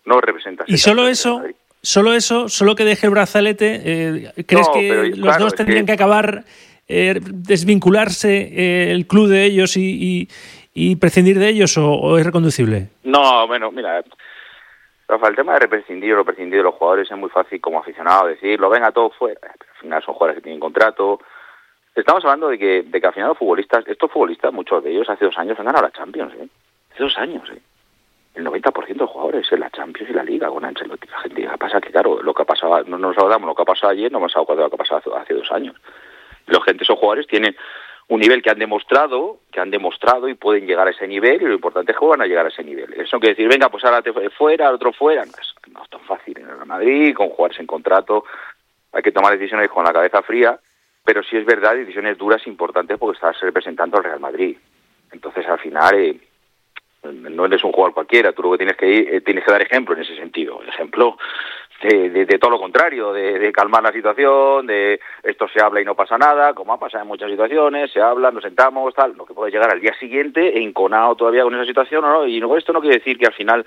no representa. ¿Y solo eso? ¿Solo que deje el brazalete? ¿Crees que los dos tendrían que acabar desvincularse el club de ellos y prescindir de ellos o es reconducible? No, bueno, mira, Rafa, el tema de prescindir o prescindir de los jugadores es muy fácil como aficionado decirlo, venga, todos fuera, pero al final son jugadores que tienen contrato. Estamos hablando de que al final estos futbolistas, muchos de ellos hace 2 años han ganado la Champions, hace 2 años, el 90% de los jugadores en la Champions y la Liga con Ancelotti. La gente dice, pasa que claro, lo que ha pasado, no nos acordamos lo que ha pasado ayer, no hemos acordado lo que ha pasado hace 2 años. Esos jugadores tienen un nivel que han demostrado y pueden llegar a ese nivel, y lo importante es que van a llegar a ese nivel. Eso no quiere decir, venga, pues ahora te fuera, al otro fuera. No es tan fácil en el Madrid, con jugadores en contrato, hay que tomar decisiones con la cabeza fría, pero sí es verdad, decisiones duras importantes porque estás representando al Real Madrid. Entonces, al final, no eres un jugador cualquiera, tú lo que tienes que dar ejemplo en ese sentido. Ejemplo de todo lo contrario, de calmar la situación, de esto se habla y no pasa nada, como ha pasado en muchas situaciones, se habla, nos sentamos, tal, lo que puede llegar al día siguiente enconado todavía con esa situación, ¿no? Y esto no quiere decir que al final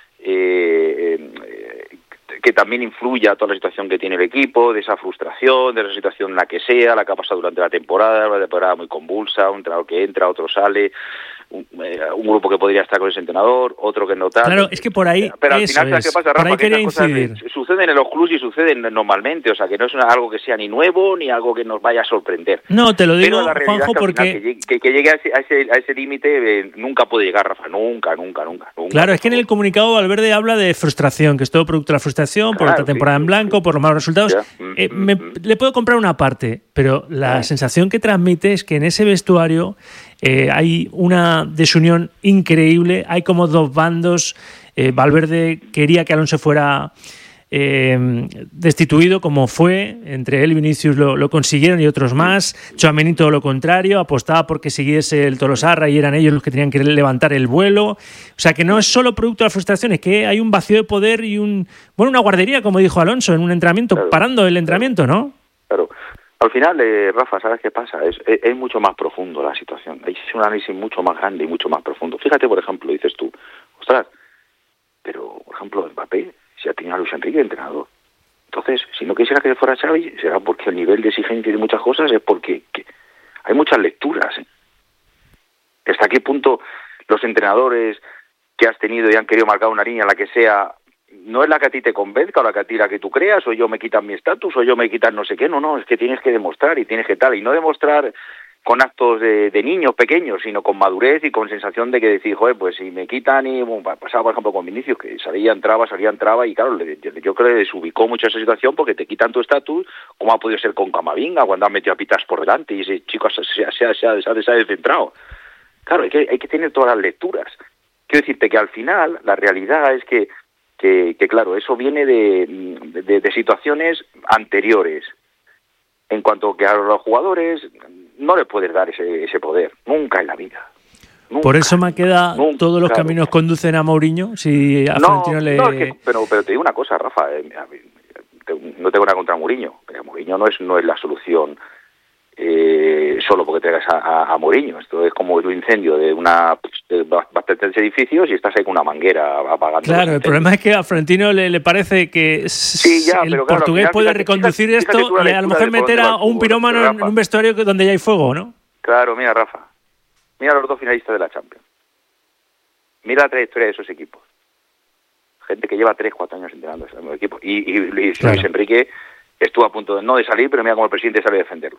que también influya toda la situación que tiene el equipo, de esa frustración, de esa situación la que sea, la que ha pasado durante la temporada, una temporada muy convulsa, un entrenador que entra, otro sale, un grupo que podría estar con ese entrenador, otro que no tal. Claro, es que por ahí. Pero al final, ¿sabes qué pasa, Rafa? Que estas cosas suceden en los clubes y suceden normalmente, o sea, que no es algo que sea ni nuevo ni algo que nos vaya a sorprender. No, te lo digo, pero la realidad Juanjo, es que porque que llegue a ese límite nunca puede llegar, Rafa, nunca. Claro, es que en el comunicado Valverde habla de frustración, que es todo producto de la frustración, por otra temporada en blanco, por los malos resultados. Le puedo comprar una parte, pero la sensación que transmite es que en ese vestuario hay una desunión increíble, hay como 2 bandos. Valverde quería que Alonso fuera destituido, como fue, entre él y Vinicius lo consiguieron y otros más. Tchouaméni todo lo contrario, apostaba porque siguiese el Tolosarra y eran ellos los que tenían que levantar el vuelo. O sea, que no es solo producto de la frustración, es que hay un vacío de poder y una guardería, como dijo Alonso en un entrenamiento, parando el entrenamiento, ¿no? Claro. Al final, Rafa, ¿sabes qué pasa? Es mucho más profundo la situación. Hay un análisis mucho más grande y mucho más profundo. Fíjate, por ejemplo, dices tú, ostras, pero, por ejemplo, Mbappé, si ha tenido a Luis Enrique de entrenador. Entonces, si no quisiera que fuera Xavi, será porque el nivel de exigencia de muchas cosas es porque hay muchas lecturas. ¿Hasta qué punto los entrenadores que has tenido y han querido marcar una línea, la que sea, no es la que a ti te convenzca o la que tú creas, o yo me quitan mi estatus, o yo me quitan no sé qué? No, es que tienes que demostrar y tienes que tal, y no demostrar con actos de niños pequeños, sino con madurez y con sensación de que decir, joder, pues si me quitan, y pasaba por ejemplo con Vinicius, que salía, entraba, y claro, yo creo que desubicó mucho esa situación porque te quitan tu estatus, como ha podido ser con Camavinga, cuando han metido a Pitas por delante y ese chico se ha descentrado. Claro, hay que tener todas las lecturas. Quiero decirte que al final la realidad es que claro, eso viene de situaciones anteriores. En cuanto que a los jugadores no les puedes dar ese poder, nunca en la vida. Nunca, por eso me queda todos los caminos conducen a Mourinho. Si a Florentino pero te digo una cosa, Rafa, no tengo nada contra Mourinho, pero Mourinho no es la solución solo porque traigas a Mourinho. Esto es como un incendio de bastantes edificios y estás ahí con una manguera apagando. Claro, el problema es que a Florentino le parece que el portugués puede reconducir esto y a lo mejor meter a un pirómano en un vestuario donde ya hay fuego, ¿no? Claro, mira, Rafa, mira los 2 finalistas de la Champions. Mira la trayectoria de esos equipos. Gente que lleva 3-4 años entrenando en el equipo. Y Luis Enrique estuvo a punto de salir, pero mira cómo el presidente sabe defenderlo.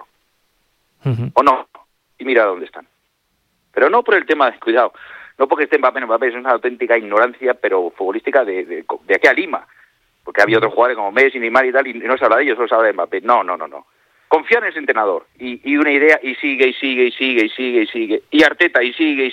O no, y mira dónde están. Pero no por el tema de cuidado, no porque esté Mbappé, es una auténtica ignorancia, pero futbolística de aquí a Lima, porque había otros jugadores como Messi, Neymar y tal, y no se habla de ellos, solo se habla de Mbappé. No. Confía en ese entrenador, y una idea, y sigue, y Arteta, y sigue.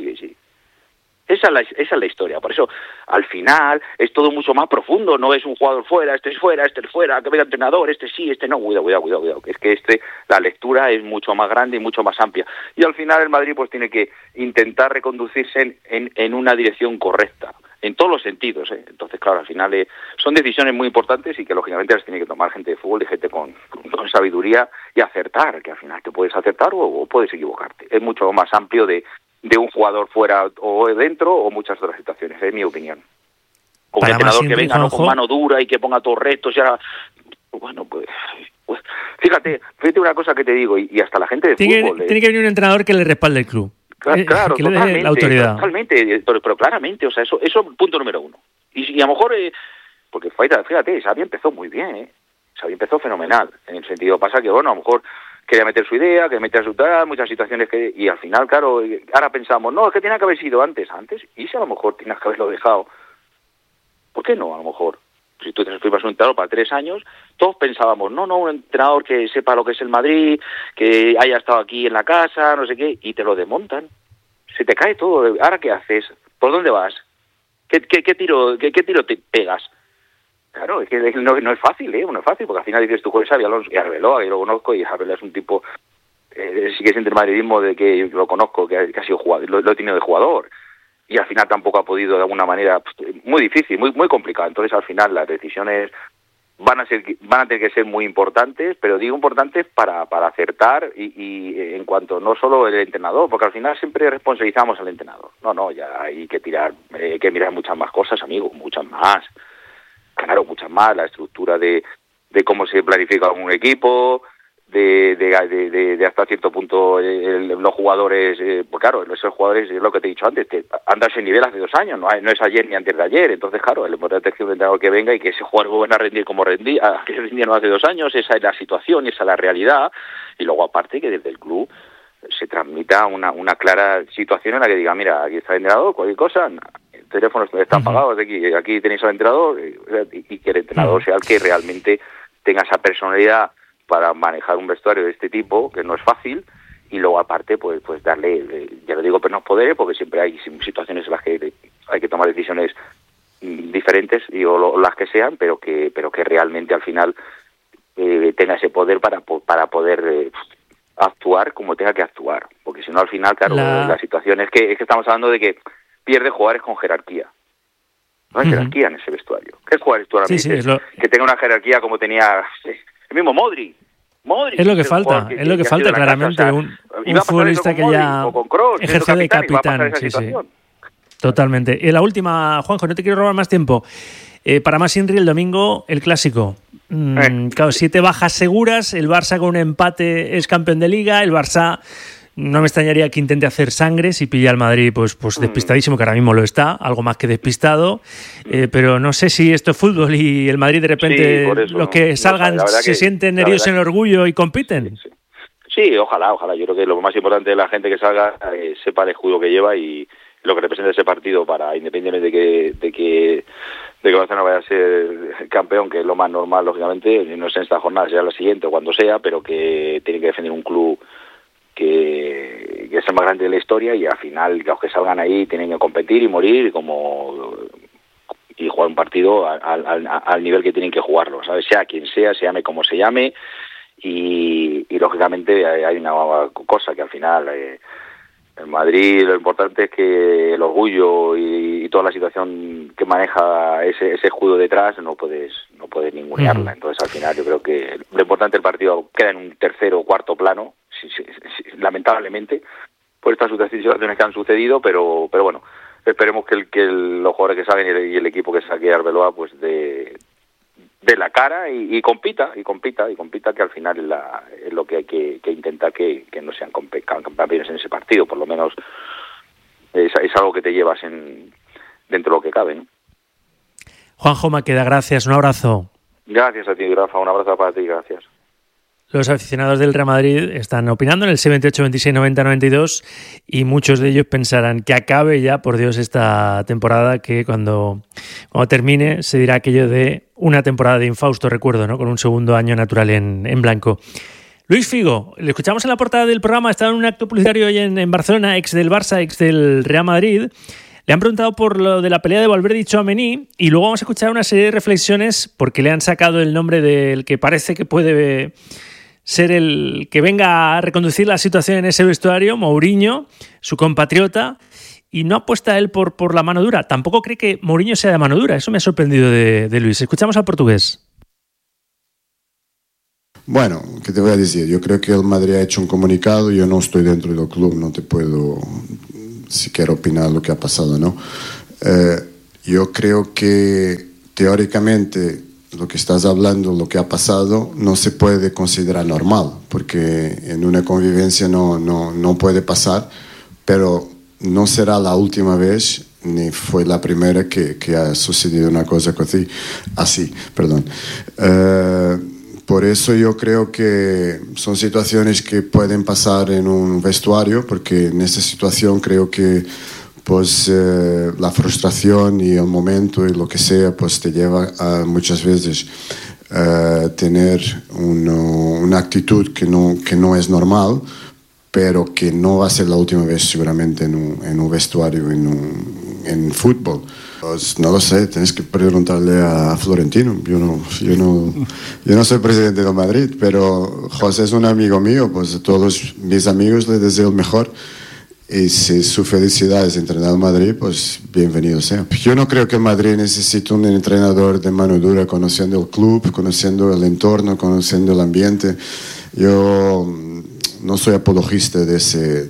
Esa es la historia. Por eso, al final, es todo mucho más profundo. No es un jugador fuera, este es fuera, que venga entrenador, este sí, este no. Cuidado. Es que la lectura es mucho más grande y mucho más amplia. Y al final el Madrid pues tiene que intentar reconducirse en una dirección correcta, en todos los sentidos. Entonces, claro, al final son decisiones muy importantes y que lógicamente las tiene que tomar gente de fútbol y gente con sabiduría y acertar, que al final te puedes acertar o puedes equivocarte. Es mucho más amplio de un jugador fuera o dentro o muchas otras situaciones, es mi opinión. Con un entrenador que venga, ¿no?, con mano dura y que ponga todos retos, ya... Bueno, pues fíjate una cosa que te digo, y hasta la gente de fútbol... Tiene que venir un entrenador que le respalde el club. Claro, que le dé la autoridad. Totalmente, pero claramente, o sea, eso punto número uno. Y a lo mejor, porque fíjate, Xavi empezó muy bien, Xavi empezó fenomenal, en el sentido, pasa que, bueno, a lo mejor quería meter su idea, que metía su tal, muchas situaciones que... Y al final, claro, ahora pensamos, no, es que tenía que haber sido antes, y si a lo mejor tenías que haberlo dejado, ¿por qué no, a lo mejor? Si tú te firmas un entrenador para 3 años, todos pensábamos, no, un entrenador que sepa lo que es el Madrid, que haya estado aquí en la casa, no sé qué, y te lo desmontan. Se te cae todo. ¿Ahora qué haces? ¿Por dónde vas? ¿Qué tiro te pegas? Claro, es que no es fácil, no es fácil, porque al final dices tú, joder, Xabi Alonso, y Arbeloa, que lo conozco, y Arbeloa es un tipo, sí que siente el madridismo de que lo conozco, que ha sido jugador, lo he tenido de jugador, y al final tampoco ha podido de alguna manera, muy difícil, muy complicado. Entonces al final las decisiones van a tener que ser muy importantes, pero digo importantes para acertar y en cuanto no solo el entrenador, porque al final siempre responsabilizamos al entrenador. No, ya hay que mirar muchas más cosas, amigo, muchas más. Claro, muchas más, la estructura de cómo se planifica un equipo, de hasta cierto punto los jugadores, pues claro, esos jugadores, es lo que te he dicho antes, han dado ese nivel hace 2 años, no es ayer ni antes de ayer. Entonces claro, el importante es que un entrenador que venga y que ese jugador vuelva a rendir como rendía hace 2 años. Esa es la situación, esa es la realidad, y luego aparte que desde el club se transmita una clara situación en la que diga, mira, aquí está el entrenador, cualquier cosa, teléfonos están pagados, aquí tenéis al entrenador, y que el entrenador sea el que realmente tenga esa personalidad para manejar un vestuario de este tipo, que no es fácil, y luego aparte pues darle, ya lo digo, plenos poderes, porque siempre hay situaciones en las que hay que tomar decisiones diferentes, o las que sean, pero que realmente al final tenga ese poder para poder actuar como tenga que actuar, porque si no al final, claro, la situación es que estamos hablando de que pierde jugadores con jerarquía. No hay jerarquía en ese vestuario. ¿Qué jugadores tú ahora dices? Que tenga una jerarquía como tenía el mismo Modric. Es lo que falta, claramente. Casa, o sea, un futbolista que ya ejerce de capitán. Sí. Totalmente. Y la última, Juanjo, no te quiero robar más tiempo. Para más Inri, el domingo, el clásico. Claro, 7 bajas seguras, el Barça con un empate es campeón de Liga, el Barça... No me extrañaría que intente hacer sangre si pilla al Madrid pues despistadísimo, que ahora mismo lo está, algo más que despistado, pero no sé si esto es fútbol y el Madrid de repente los que salgan se sienten heridos en el orgullo y compiten. Sí, ojalá. Yo creo que lo más importante de la gente que salga sepa el escudo que lleva y lo que representa ese partido, para independientemente de que Barcelona vaya a ser campeón, que es lo más normal, lógicamente, no sé en esta jornada, sea la siguiente o cuando sea, pero que tiene que defender un club que es el más grande de la historia, y al final los que salgan ahí tienen que competir y morir y jugar un partido al nivel que tienen que jugarlo, ¿sabes? Sea quien sea, se llame como se llame, y lógicamente hay una cosa que al final el Madrid, lo importante es que el orgullo y toda la situación que maneja ese escudo detrás no puedes ningunearla. Entonces al final yo creo que lo importante del partido queda en un tercero o cuarto plano, lamentablemente, por estas situaciones que han sucedido, pero bueno, esperemos que los jugadores que salen y el equipo que saque Arbeloa pues de la cara y compita, que al final es lo que hay que intentar, que no sean campeones en ese partido. Por lo menos es algo que te llevas dentro de lo que cabe, ¿no? Juanjo Maqueda, gracias, un abrazo. Gracias a ti, Rafa, un abrazo para ti, gracias. Los aficionados del Real Madrid están opinando en el 78, 26, 90, 92 y muchos de ellos pensarán que acabe ya, por Dios, esta temporada, que cuando termine se dirá aquello de una temporada de infausto recuerdo, ¿no? Con un segundo año natural en blanco. Luis Figo, le escuchamos en la portada del programa, estaba en un acto publicitario hoy en Barcelona, ex del Barça, ex del Real Madrid. Le han preguntado por lo de la pelea de Valverde y Tchouaméni y luego vamos a escuchar una serie de reflexiones porque le han sacado el nombre del que parece que puede ser el que venga a reconducir la situación en ese vestuario, Mourinho, su compatriota, y no apuesta él por la mano dura. Tampoco cree que Mourinho sea de mano dura. Eso me ha sorprendido de Luis. Escuchamos al portugués. Bueno, ¿qué te voy a decir? Yo creo que el Madrid ha hecho un comunicado. Yo no estoy dentro del club, no te puedo siquiera opinar lo que ha pasado, ¿no? yo creo que teóricamente lo que estás hablando, lo que ha pasado, no se puede considerar normal, porque en una convivencia no puede pasar, pero no será la última vez ni fue la primera que ha sucedido una cosa así. Por eso yo creo que son situaciones que pueden pasar en un vestuario, porque en esta situación creo que pues la frustración y el momento y lo que sea pues te lleva a muchas veces tener una actitud que no es normal, pero que no va a ser la última vez seguramente en un vestuario, en fútbol. Pues no lo sé, tienes que preguntarle a Florentino. Yo no soy presidente del Madrid, pero José es un amigo mío, pues a todos mis amigos les deseo el mejor. Y si su felicidad es entrenar al Madrid, pues bienvenido sea. Yo no creo que el Madrid necesite un entrenador de mano dura, conociendo el club, conociendo el entorno, conociendo el ambiente. Yo no soy apologista de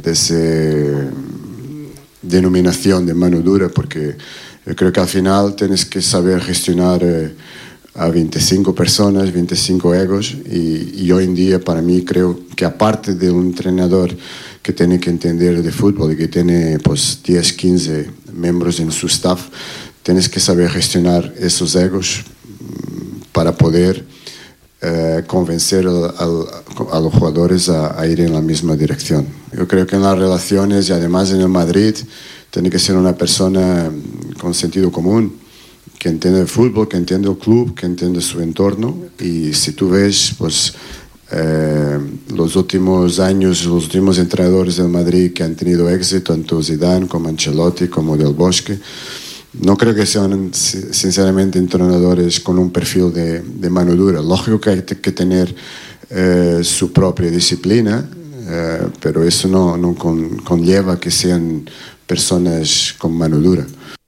ese denominación de mano dura, porque yo creo que al final tienes que saber gestionar a 25 personas, 25 egos, y hoy en día para mí creo que aparte de un entrenador que tiene que entender de fútbol y que tiene pues 10, 15 miembros en su staff, tienes que saber gestionar esos egos para poder convencer a los jugadores a ir en la misma dirección. Yo creo que en las relaciones y además en el Madrid tiene que ser una persona con sentido común, que entiende el fútbol, que entiende el club, que entiende su entorno. Y si tú ves pues los últimos años, los últimos entrenadores del Madrid que han tenido éxito, tanto Zidane como Ancelotti como Del Bosque, no creo que sean sinceramente entrenadores con un perfil de mano dura. Lógico que hay que tener su propia disciplina, pero eso no conlleva que sean personas con mano dura.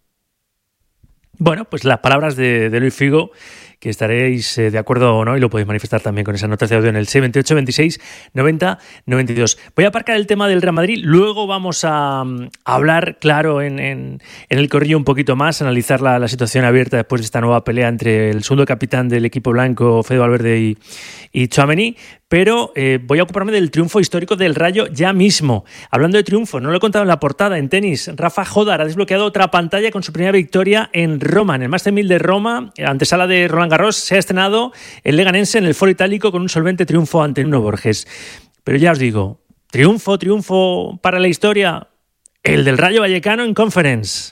Bueno, pues las palabras de Luis Figo, que estaréis de acuerdo o no, y lo podéis manifestar también con esas notas de audio en el 628 26 90 92. Voy a aparcar el tema del Real Madrid, luego vamos a hablar, claro, en el corrillo un poquito más, analizar la situación abierta después de esta nueva pelea entre el segundo capitán del equipo blanco, Fede Valverde, y Tchouaméni, pero voy a ocuparme del triunfo histórico del Rayo ya mismo. Hablando de triunfo, no lo he contado en la portada, en tenis, Rafa Jodar ha desbloqueado otra pantalla con su primera victoria en Roma, en el Master 1000 de Roma, antesala de Roland Garros. Se ha estrenado el leganense en el Foro Itálico con un solvente triunfo ante Nuno Borges. Pero ya os digo, triunfo para la historia, el del Rayo Vallecano en Conference.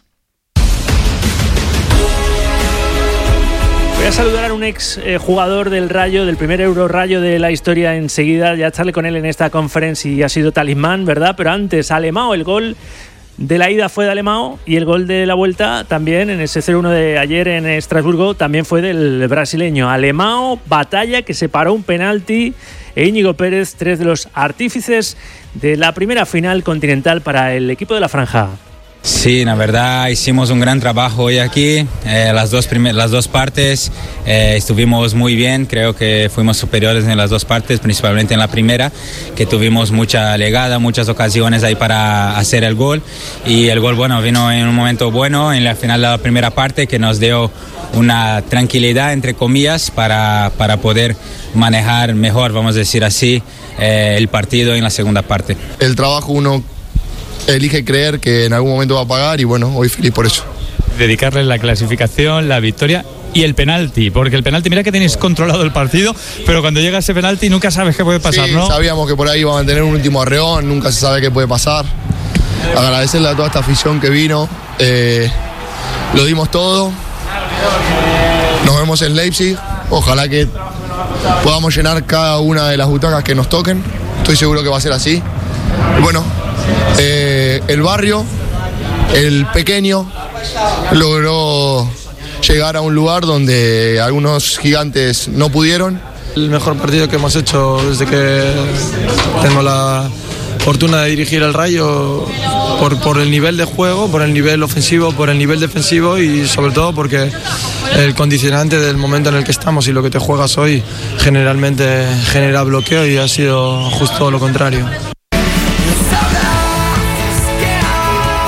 Voy a saludar a un ex jugador del Rayo, del primer Euro Rayo de la historia enseguida, ya estarle con él en esta Conference y ha sido talismán, ¿verdad? Pero antes, Alemão, el gol de la ida fue de Alemão y el gol de la vuelta también, en ese 0-1 de ayer en Estrasburgo, también fue del brasileño. Alemão, batalla que separó un penalti, e Íñigo Pérez, 3 de los artífices de la primera final continental para el equipo de la Franja. Sí, la verdad hicimos un gran trabajo hoy aquí, las dos partes estuvimos muy bien, creo que fuimos superiores en las dos partes, principalmente en la primera, que tuvimos mucha legada, muchas ocasiones ahí para hacer el gol, y el gol vino en un momento bueno, en la final de la primera parte, que nos dio una tranquilidad, entre comillas, para poder manejar mejor, vamos a decir así, el partido en la segunda parte. El trabajo uno elige creer que en algún momento va a pagar, y bueno, hoy feliz por eso. Dedicarle la clasificación, la victoria y el penalti, porque el penalti, mira que tenéis controlado el partido, pero cuando llega ese penalti nunca sabes qué puede pasar, sí, ¿no? Sabíamos que por ahí iban a tener un último arreón, nunca se sabe qué puede pasar. Agradecerle a toda esta afición que vino, lo dimos todo. Nos vemos en Leipzig, ojalá que podamos llenar cada una de las butacas que nos toquen, estoy seguro que va a ser así. Y bueno, el barrio, el pequeño, logró llegar a un lugar donde algunos gigantes no pudieron. El mejor partido que hemos hecho desde que tengo la fortuna de dirigir el Rayo, por el nivel de juego, por el nivel ofensivo, por el nivel defensivo, y sobre todo porque el condicionante del momento en el que estamos y lo que te juegas hoy generalmente genera bloqueo, y ha sido justo lo contrario.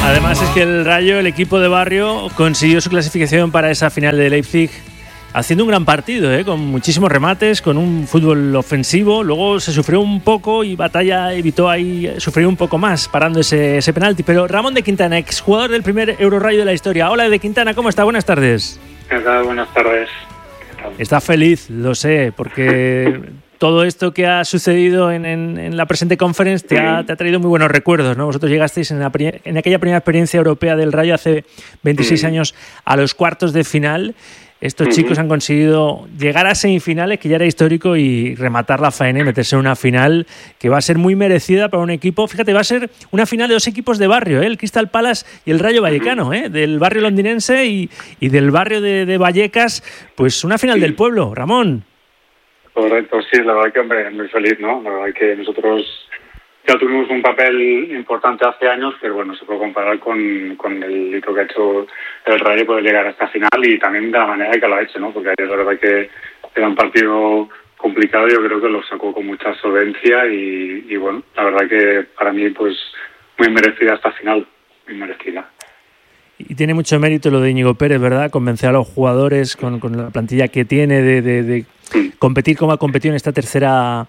Además es que el Rayo, el equipo de barrio, consiguió su clasificación para esa final de Leipzig haciendo un gran partido, con muchísimos remates, con un fútbol ofensivo. Luego se sufrió un poco y Batalla evitó ahí sufrir un poco más parando ese penalti. Pero Ramón de Quintana, exjugador del primer Eurorayo de la historia. Hola de Quintana, ¿cómo está? Buenas tardes. ¿Qué tal? Buenas tardes. ¿Qué tal? Está feliz, lo sé, porque todo esto que ha sucedido en la Presente Conference te ha traído muy buenos recuerdos, ¿no? Vosotros llegasteis en aquella primera experiencia europea del Rayo hace 26 años a los cuartos de final. Estos chicos han conseguido llegar a semifinales, que ya era histórico, y rematar la faena y meterse en una final que va a ser muy merecida para un equipo. Fíjate, va a ser una final de dos equipos de barrio, el Crystal Palace y el Rayo Vallecano, del barrio londinense y del barrio de Vallecas. Pues una final del pueblo, Ramón. Correcto, sí, la verdad que, hombre, muy feliz, ¿no? La verdad que nosotros ya tuvimos un papel importante hace años, pero bueno, se puede comparar con el hito que ha hecho el Rayo, poder llegar a esta final, y también de la manera que lo ha hecho, ¿no? Porque ayer la verdad que era un partido complicado, yo creo que lo sacó con mucha solvencia y bueno, la verdad que para mí pues muy merecida esta final, muy merecida. Y tiene mucho mérito lo de Íñigo Pérez, ¿verdad? Convencer a los jugadores con la plantilla que tiene de competir como ha competido en esta tercera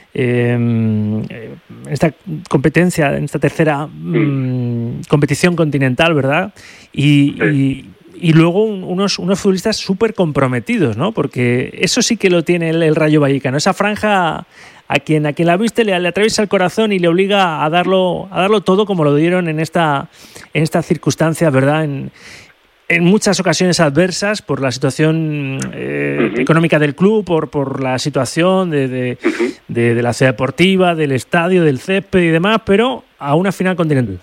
esta competencia, en esta tercera competición continental, ¿verdad? Y luego unos futbolistas súper comprometidos, ¿no? Porque eso sí que lo tiene el Rayo Vallecano. Esa franja a quien la viste le atraviesa el corazón y le obliga a darlo todo, como lo dieron en esta circunstancia, ¿verdad? En muchas ocasiones adversas por la situación económica del club, por la situación de la ciudad deportiva, del estadio, del césped y demás, pero a una final continental.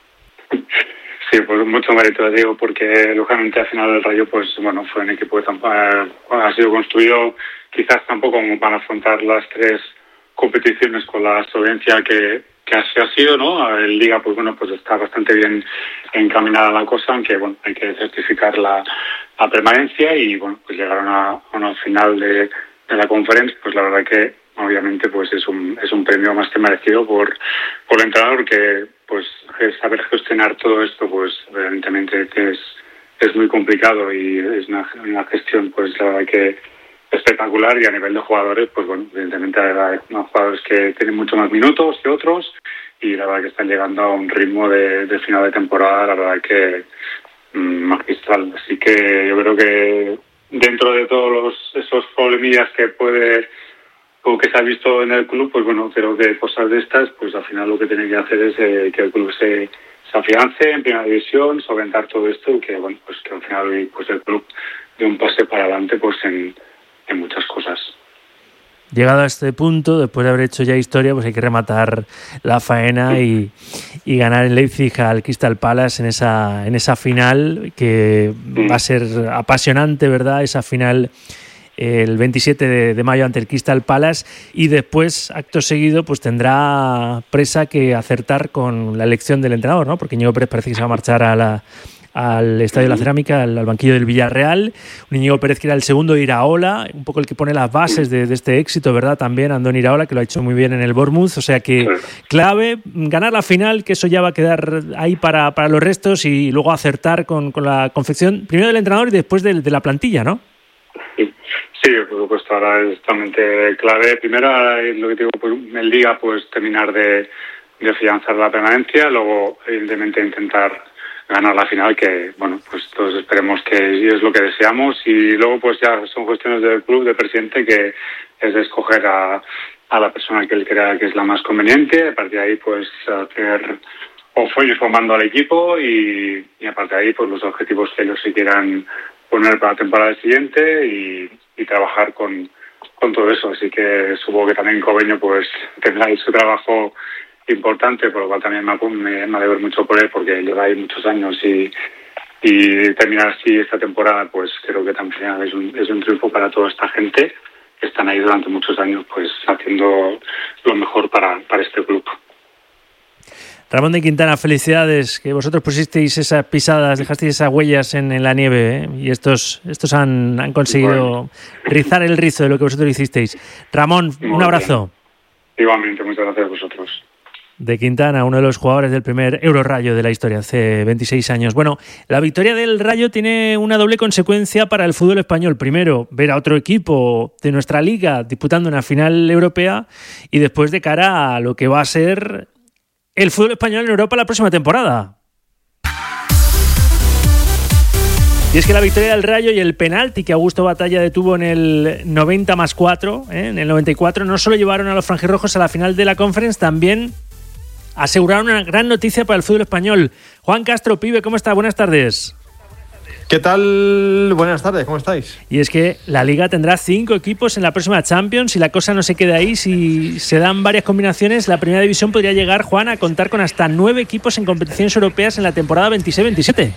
Sí, pues mucho mérito, digo, porque lógicamente al final el Rayo, pues bueno, fue un equipo que ha sido construido quizás tampoco como para afrontar las tres competiciones con la solvencia que así ha sido, ¿no? En Liga, pues bueno, pues está bastante bien encaminada la cosa, aunque bueno, hay que certificar la permanencia y bueno, pues llegaron a una final de la Conference, pues la verdad que obviamente pues es un premio más que merecido por el entrenador, que pues saber gestionar todo esto, pues evidentemente que es muy complicado y es una gestión, pues la verdad que espectacular. Y a nivel de jugadores, pues bueno, evidentemente hay unos jugadores que tienen mucho más minutos que otros y la verdad que están llegando a un ritmo de final de temporada, la verdad que magistral. Así que yo creo que dentro de todos esos problemillas que se ha visto en el club, pues bueno, creo que cosas de estas, pues al final lo que tiene que hacer es que el club se afiance en primera división, solventar todo esto y que bueno, pues que al final pues el club dé un pase para adelante pues en muchas cosas. Llegado a este punto, después de haber hecho ya historia, pues hay que rematar la faena y ganar en Leipzig al Crystal Palace en esa final, que va a ser apasionante, ¿verdad? Esa final el 27 de mayo ante el Crystal Palace, y después, acto seguido, pues tendrá presa que acertar con la elección del entrenador, ¿no? Porque Íñigo Pérez parece que se va a marchar al Estadio de la Cerámica, al banquillo del Villarreal. Un Íñigo Pérez que era el segundo de Iraola, un poco el que pone las bases de este éxito, ¿verdad? También Andoni Iraola, que lo ha hecho muy bien en el Bournemouth. O sea que clave, ganar la final, que eso ya va a quedar ahí para los restos, y luego acertar con la confección, primero del entrenador y después de la plantilla, ¿no? Sí, por supuesto, ahora es totalmente clave. Primero, lo que digo, pues, en Liga, pues terminar de afianzar la permanencia, luego, evidentemente, intentar ganar la final, que bueno, pues todos esperemos que es lo que deseamos, y luego pues ya son cuestiones del club, del presidente, que es de escoger a la persona que él crea que es la más conveniente. A partir de ahí pues hacer o ir formando al equipo y a partir de ahí pues los objetivos que ellos se quieran poner para la temporada siguiente y trabajar con todo eso. Así que supongo que también Cobeño pues tendrá ahí su trabajo importante, por lo cual también me alegro mucho por él, porque lleva ahí muchos años y terminar así esta temporada, pues creo que también es un triunfo para toda esta gente que están ahí durante muchos años pues haciendo lo mejor para este club. Ramón de Quintana, felicidades, que vosotros pusisteis esas pisadas, dejasteis esas huellas en la nieve, y estos han conseguido rizar el rizo de lo que vosotros hicisteis. Ramón, un abrazo. Igualmente, muchas gracias a vosotros. de Quintana, uno de los jugadores del primer Eurorayo de la historia, hace 26 años. Bueno, la victoria del Rayo tiene una doble consecuencia para el fútbol español. Primero, ver a otro equipo de nuestra liga disputando una final europea y después de cara a lo que va a ser el fútbol español en Europa la próxima temporada. Y es que la victoria del Rayo y el penalti que Augusto Batalla detuvo en el 90+4, en el 94, no solo llevaron a los franjirrojos a la final de la Conference, también aseguraron una gran noticia para el fútbol español. Juan Castro, pibe, ¿cómo está? Buenas tardes. ¿Qué tal? Buenas tardes, ¿cómo estáis? Y es que la Liga tendrá 5 equipos en la próxima Champions y la cosa no se queda ahí. Si se dan varias combinaciones, la primera división podría llegar, Juan, a contar con hasta 9 equipos en competiciones europeas en la temporada 26-27.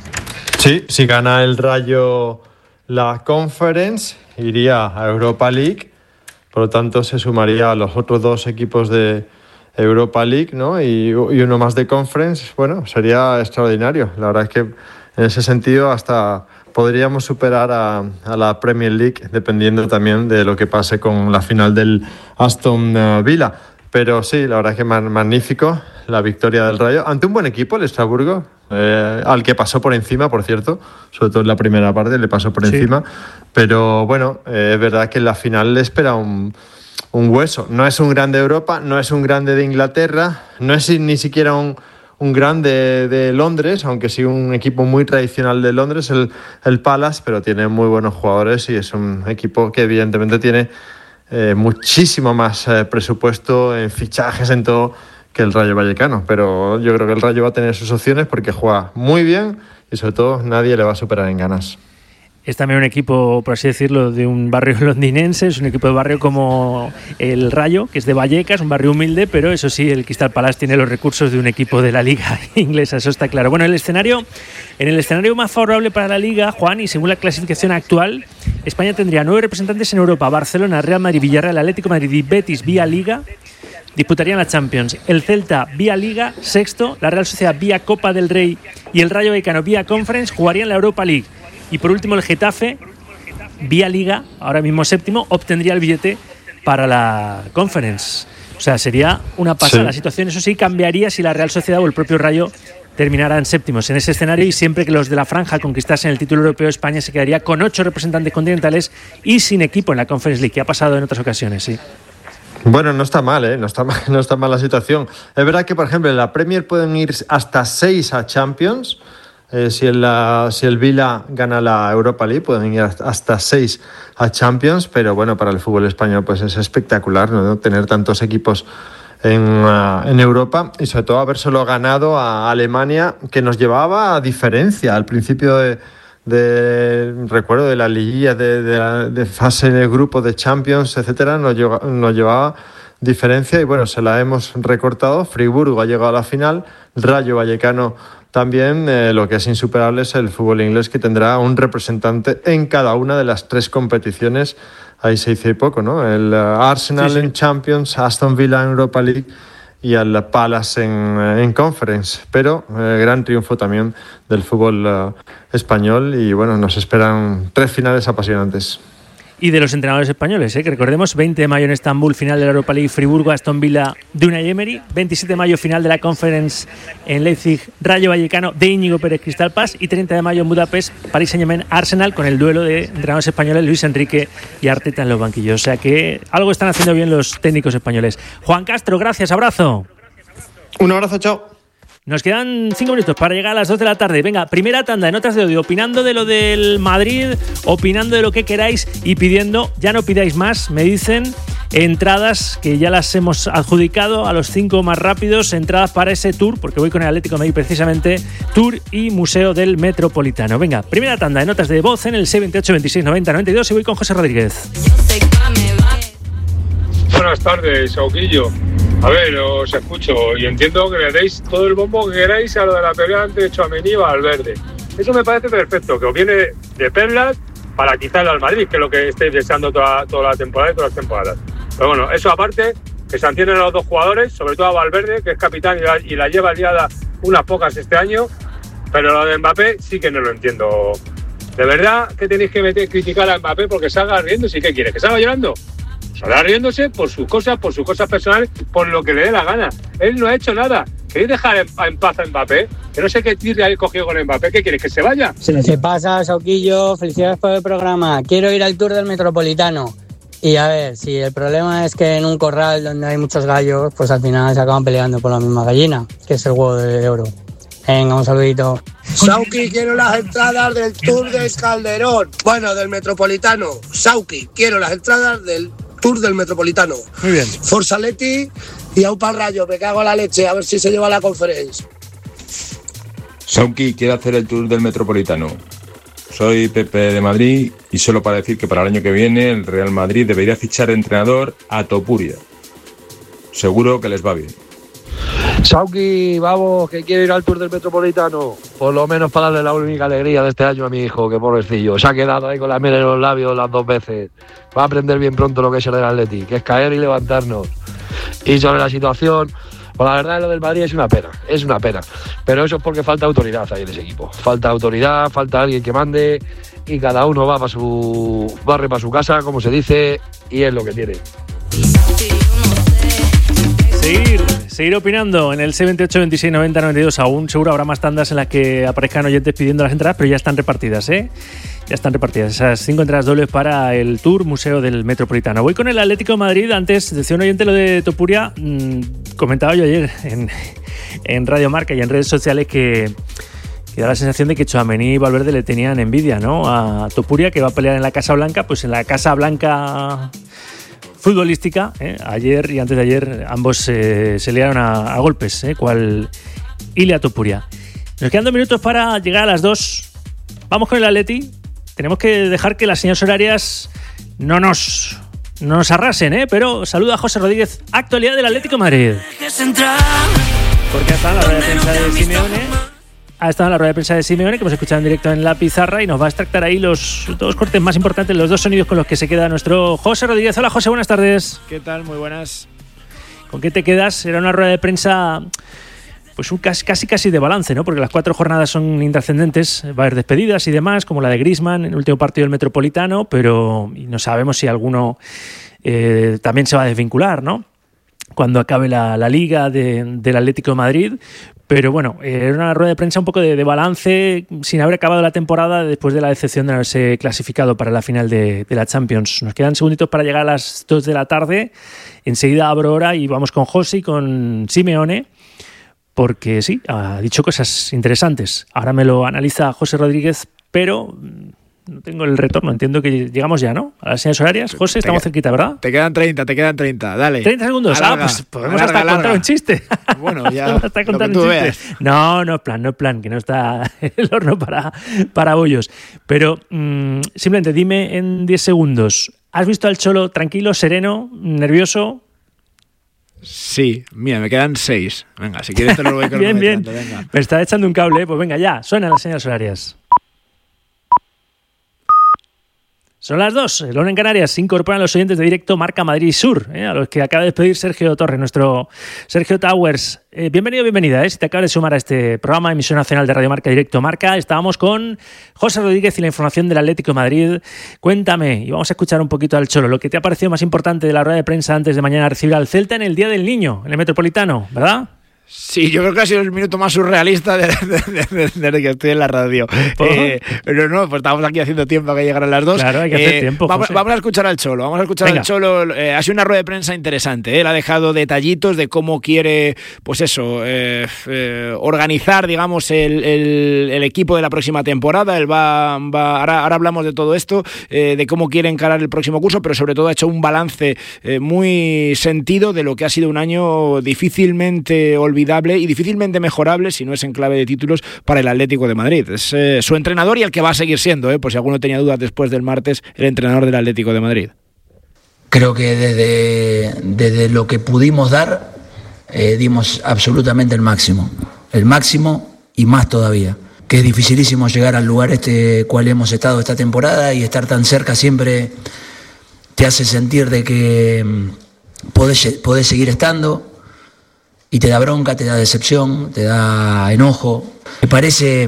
Sí, si gana el Rayo la Conference, iría a Europa League, por lo tanto se sumaría a los otros 2 equipos de Europa League, ¿no? y uno más de Conference. Bueno, sería extraordinario. La verdad es que en ese sentido hasta podríamos superar a la Premier League, dependiendo también de lo que pase con la final del Aston Villa. Pero sí, la verdad es que magnífico la victoria del Rayo ante un buen equipo, el Estrasburgo, al que pasó por encima, por cierto, sobre todo en la primera parte le pasó por encima. Pero bueno, es verdad que en la final le espera un hueso. No es un grande de Europa, no es un grande de Inglaterra, no es ni siquiera un grande de Londres, aunque sí un equipo muy tradicional de Londres, el Palace, pero tiene muy buenos jugadores y es un equipo que evidentemente tiene muchísimo más presupuesto en fichajes, en todo, que el Rayo Vallecano. Pero yo creo que el Rayo va a tener sus opciones porque juega muy bien y sobre todo nadie le va a superar en ganas. Es también un equipo, por así decirlo, de un barrio londinense, es un equipo de barrio como el Rayo, que es de Vallecas, un barrio humilde, pero eso sí, el Crystal Palace tiene los recursos de un equipo de la Liga inglesa, eso está claro. Bueno, en el escenario más favorable para la Liga, Juan, y según la clasificación actual, España tendría 9 representantes en Europa: Barcelona, Real Madrid, Villarreal, Atlético de Madrid y Betis vía Liga disputarían la Champions. El Celta vía Liga, sexto, la Real Sociedad vía Copa del Rey y el Rayo Vallecano vía Conference jugarían la Europa League. Y por último el Getafe, vía Liga, ahora mismo séptimo, obtendría el billete para la Conference. O sea, sería una pasada. Sí. La situación, eso sí, cambiaría si la Real Sociedad o el propio Rayo terminaran séptimos en ese escenario, y siempre que los de la franja conquistasen el título europeo, España se quedaría con 8 representantes continentales y sin equipo en la Conference League, que ha pasado en otras ocasiones, sí. Bueno, no está mal, no está mal la situación. Es verdad que, por ejemplo, en la Premier pueden ir hasta 6 a Champions. Si el Villa gana la Europa League, pueden ir hasta 6 a Champions, pero bueno, para el fútbol español pues es espectacular, ¿no? Tener tantos equipos en Europa, y sobre todo habérselo ganado a Alemania, que nos llevaba a diferencia al principio recuerdo de la liguilla de fase de grupo de Champions, etcétera, nos llevaba diferencia, y bueno, se la hemos recortado. Friburgo ha llegado a la final, Rayo Vallecano también. Lo que es insuperable es el fútbol inglés, que tendrá un representante en cada una de las 3 competiciones. Ahí se dice poco, ¿no? El Arsenal en Champions, Aston Villa en Europa League y el Palace en Conference. Pero gran triunfo también del fútbol español, y bueno, nos esperan 3 finales apasionantes. Y de los entrenadores españoles, que recordemos, 20 de mayo en Estambul, final de la Europa League, Friburgo, Aston Villa de Unai Emery; 27 de mayo, final de la Conference en Leipzig, Rayo Vallecano de Íñigo Pérez, Crystal Palace; y 30 de mayo en Budapest, Paris Saint-Germain, Arsenal, con el duelo de entrenadores españoles, Luis Enrique y Arteta en los banquillos. O sea que algo están haciendo bien los técnicos españoles. Juan Castro, gracias, abrazo. Un abrazo, chao. Nos quedan 5 minutos para llegar a las 2 de la tarde. Venga, primera tanda de notas de audio, opinando de lo del Madrid, opinando de lo que queráis y pidiendo, ya no pidáis más, me dicen, entradas que ya las hemos adjudicado a los 5 más rápidos, entradas para ese tour, porque voy con el Atlético de Madrid precisamente, tour y Museo del Metropolitano. Venga, primera tanda de notas de voz en el 628 26 90 92 y voy con José Rodríguez. Buenas tardes, Sauquillo. A ver, os escucho y entiendo que le deis todo el bombo que queráis a lo de la pelea entre Tchouaméni y Valverde. Eso me parece perfecto, que os viene de perlas para quitarle al Madrid, que es lo que estáis deseando toda la temporada y todas las temporadas. Pero bueno, eso aparte, que sancionen a los 2 jugadores, sobre todo a Valverde, que es capitán y la lleva liada unas pocas este año. Pero lo de Mbappé sí que no lo entiendo. De verdad que tenéis que criticar a Mbappé porque salga riendo, ¿sí? ¿Qué quieres? ¿Que salga llorando? Saldrá riéndose por sus cosas personales, por lo que le dé la gana. Él no ha hecho nada. ¿Queréis dejar en paz a Mbappé? Que no sé qué tira ha cogido con Mbappé. ¿Qué quieres, que se vaya? ¿Qué pasa, Sauquillo? Felicidades por el programa. Quiero ir al Tour del Metropolitano. Y a ver, si el problema es que en un corral donde hay muchos gallos, pues al final se acaban peleando por la misma gallina, que es el huevo de oro. Venga, un saludito. Sauqui, quiero las entradas del Tour de Calderón. Bueno, del Metropolitano. Sauqui, quiero las entradas del Tour del Metropolitano. Muy bien. Forza Leti y Aupa al Rayo, me cago en la leche, a ver si se lleva la conferencia. Sauqui quiere hacer el Tour del Metropolitano. Soy Pepe de Madrid y solo para decir que para el año que viene el Real Madrid debería fichar de entrenador a Topuria. Seguro que les va bien. Sauqui, vamos, que quiero ir al Tour del Metropolitano. Por lo menos para darle la única alegría de este año a mi hijo, que pobrecillo. Se ha quedado ahí con la miel en los labios las 2 veces. Va a aprender bien pronto lo que es el del Atleti, que es caer y levantarnos. Y sobre la situación, pues la verdad lo del Madrid es una pena. Pero eso es porque falta autoridad ahí en ese equipo. Falta autoridad, falta alguien que mande y cada uno va para su casa, como se dice, y es lo que tiene. Seguir opinando en el 628 26 90 92. Aún seguro habrá más tandas en las que aparezcan oyentes pidiendo las entradas, pero ya están repartidas, ¿eh? Ya están repartidas esas 5 entradas dobles para el Tour Museo del Metropolitano. Voy con el Atlético de Madrid. Antes decía un oyente lo de Topuria. Comentaba yo ayer en Radio Marca y en redes sociales que da la sensación de que Tchouaméni y Valverde le tenían envidia, ¿no? A Topuria, que va a pelear en la Casa Blanca. Pues en la Casa Blanca futbolística, ayer y antes de ayer ambos se liaron a golpes, cual Ilia Topuria. Nos quedan 2 minutos para llegar a las 2. Vamos con el Atleti. Tenemos que dejar que las señales horarias no nos arrasen, pero saluda a José Rodríguez, actualidad del Atlético de Madrid. Porque está en la rueda de prensa de Simeone. Ha estado en la rueda de prensa de Simeone, que hemos escuchado en directo en la pizarra, y nos va a extractar ahí los 2 cortes más importantes, los 2 sonidos con los que se queda nuestro José Rodríguez. Hola, José, buenas tardes. ¿Qué tal? Muy buenas. ¿Con qué te quedas? Era una rueda de prensa pues casi de balance, ¿no? Porque las 4 jornadas son intrascendentes, va a haber despedidas y demás, como la de Griezmann en el último partido del Metropolitano, pero no sabemos si alguno también se va a desvincular, ¿no? Cuando acabe la Liga del Atlético de Madrid. Pero bueno, era una rueda de prensa un poco de balance, sin haber acabado la temporada después de la decepción de haberse clasificado para la final de la Champions. Nos quedan segunditos para llegar a las 2 de la tarde. Enseguida abro hora y vamos con José y con Simeone, porque sí, ha dicho cosas interesantes. Ahora me lo analiza José Rodríguez, pero no tengo el retorno. Entiendo que llegamos ya, ¿no? A las señales horarias. José, estamos cerquita, ¿verdad? Te quedan 30, dale. 30 segundos. Alarga, pues podemos hasta contar un chiste. Bueno, ya hasta contar lo que tú un chiste. veas. No es plan, que no está el horno para bollos. Pero simplemente dime en 10 segundos, ¿has visto al Cholo tranquilo, sereno, nervioso? Sí, mira, me quedan 6. Venga, si quieres te lo voy con bien. Venga. Me está echando un cable, pues venga ya, suenan las señales horarias. Son las 2, el hora en Canarias. Se incorporan los oyentes de directo Marca Madrid Sur, a los que acaba de despedir Sergio Torres, nuestro Sergio Towers. Bienvenido, bienvenida. Si te acabas de sumar a este programa, emisión nacional de Radio Marca Directo Marca, estábamos con José Rodríguez y la información del Atlético de Madrid. Cuéntame, y vamos a escuchar un poquito al Cholo, lo que te ha parecido más importante de la rueda de prensa antes de mañana recibir al Celta en el Día del Niño, en el Metropolitano, ¿verdad? Sí, yo creo que ha sido el minuto más surrealista desde que estoy en la radio. Pero no, pues estamos aquí haciendo tiempo a que llegaran las 2. Claro, hay que hacer tiempo, vamos a escuchar al Cholo. Al Cholo. Ha sido una rueda de prensa interesante. Él ha dejado detallitos de cómo quiere, pues eso, organizar, digamos, el equipo de la próxima temporada. Él ahora hablamos de todo esto, de cómo quiere encarar el próximo curso, pero sobre todo ha hecho un balance muy sentido de lo que ha sido un año difícilmente olvidable y difícilmente mejorable, si no es en clave de títulos, para el Atlético de Madrid. Es su entrenador y el que va a seguir siendo, por si alguno tenía dudas después del martes, el entrenador del Atlético de Madrid. Creo que desde lo que pudimos dar, dimos absolutamente el máximo y más todavía. Que es dificilísimo llegar al lugar cual hemos estado esta temporada, y estar tan cerca siempre te hace sentir de que podés seguir estando. Y te da bronca, te da decepción, te da enojo. Me parece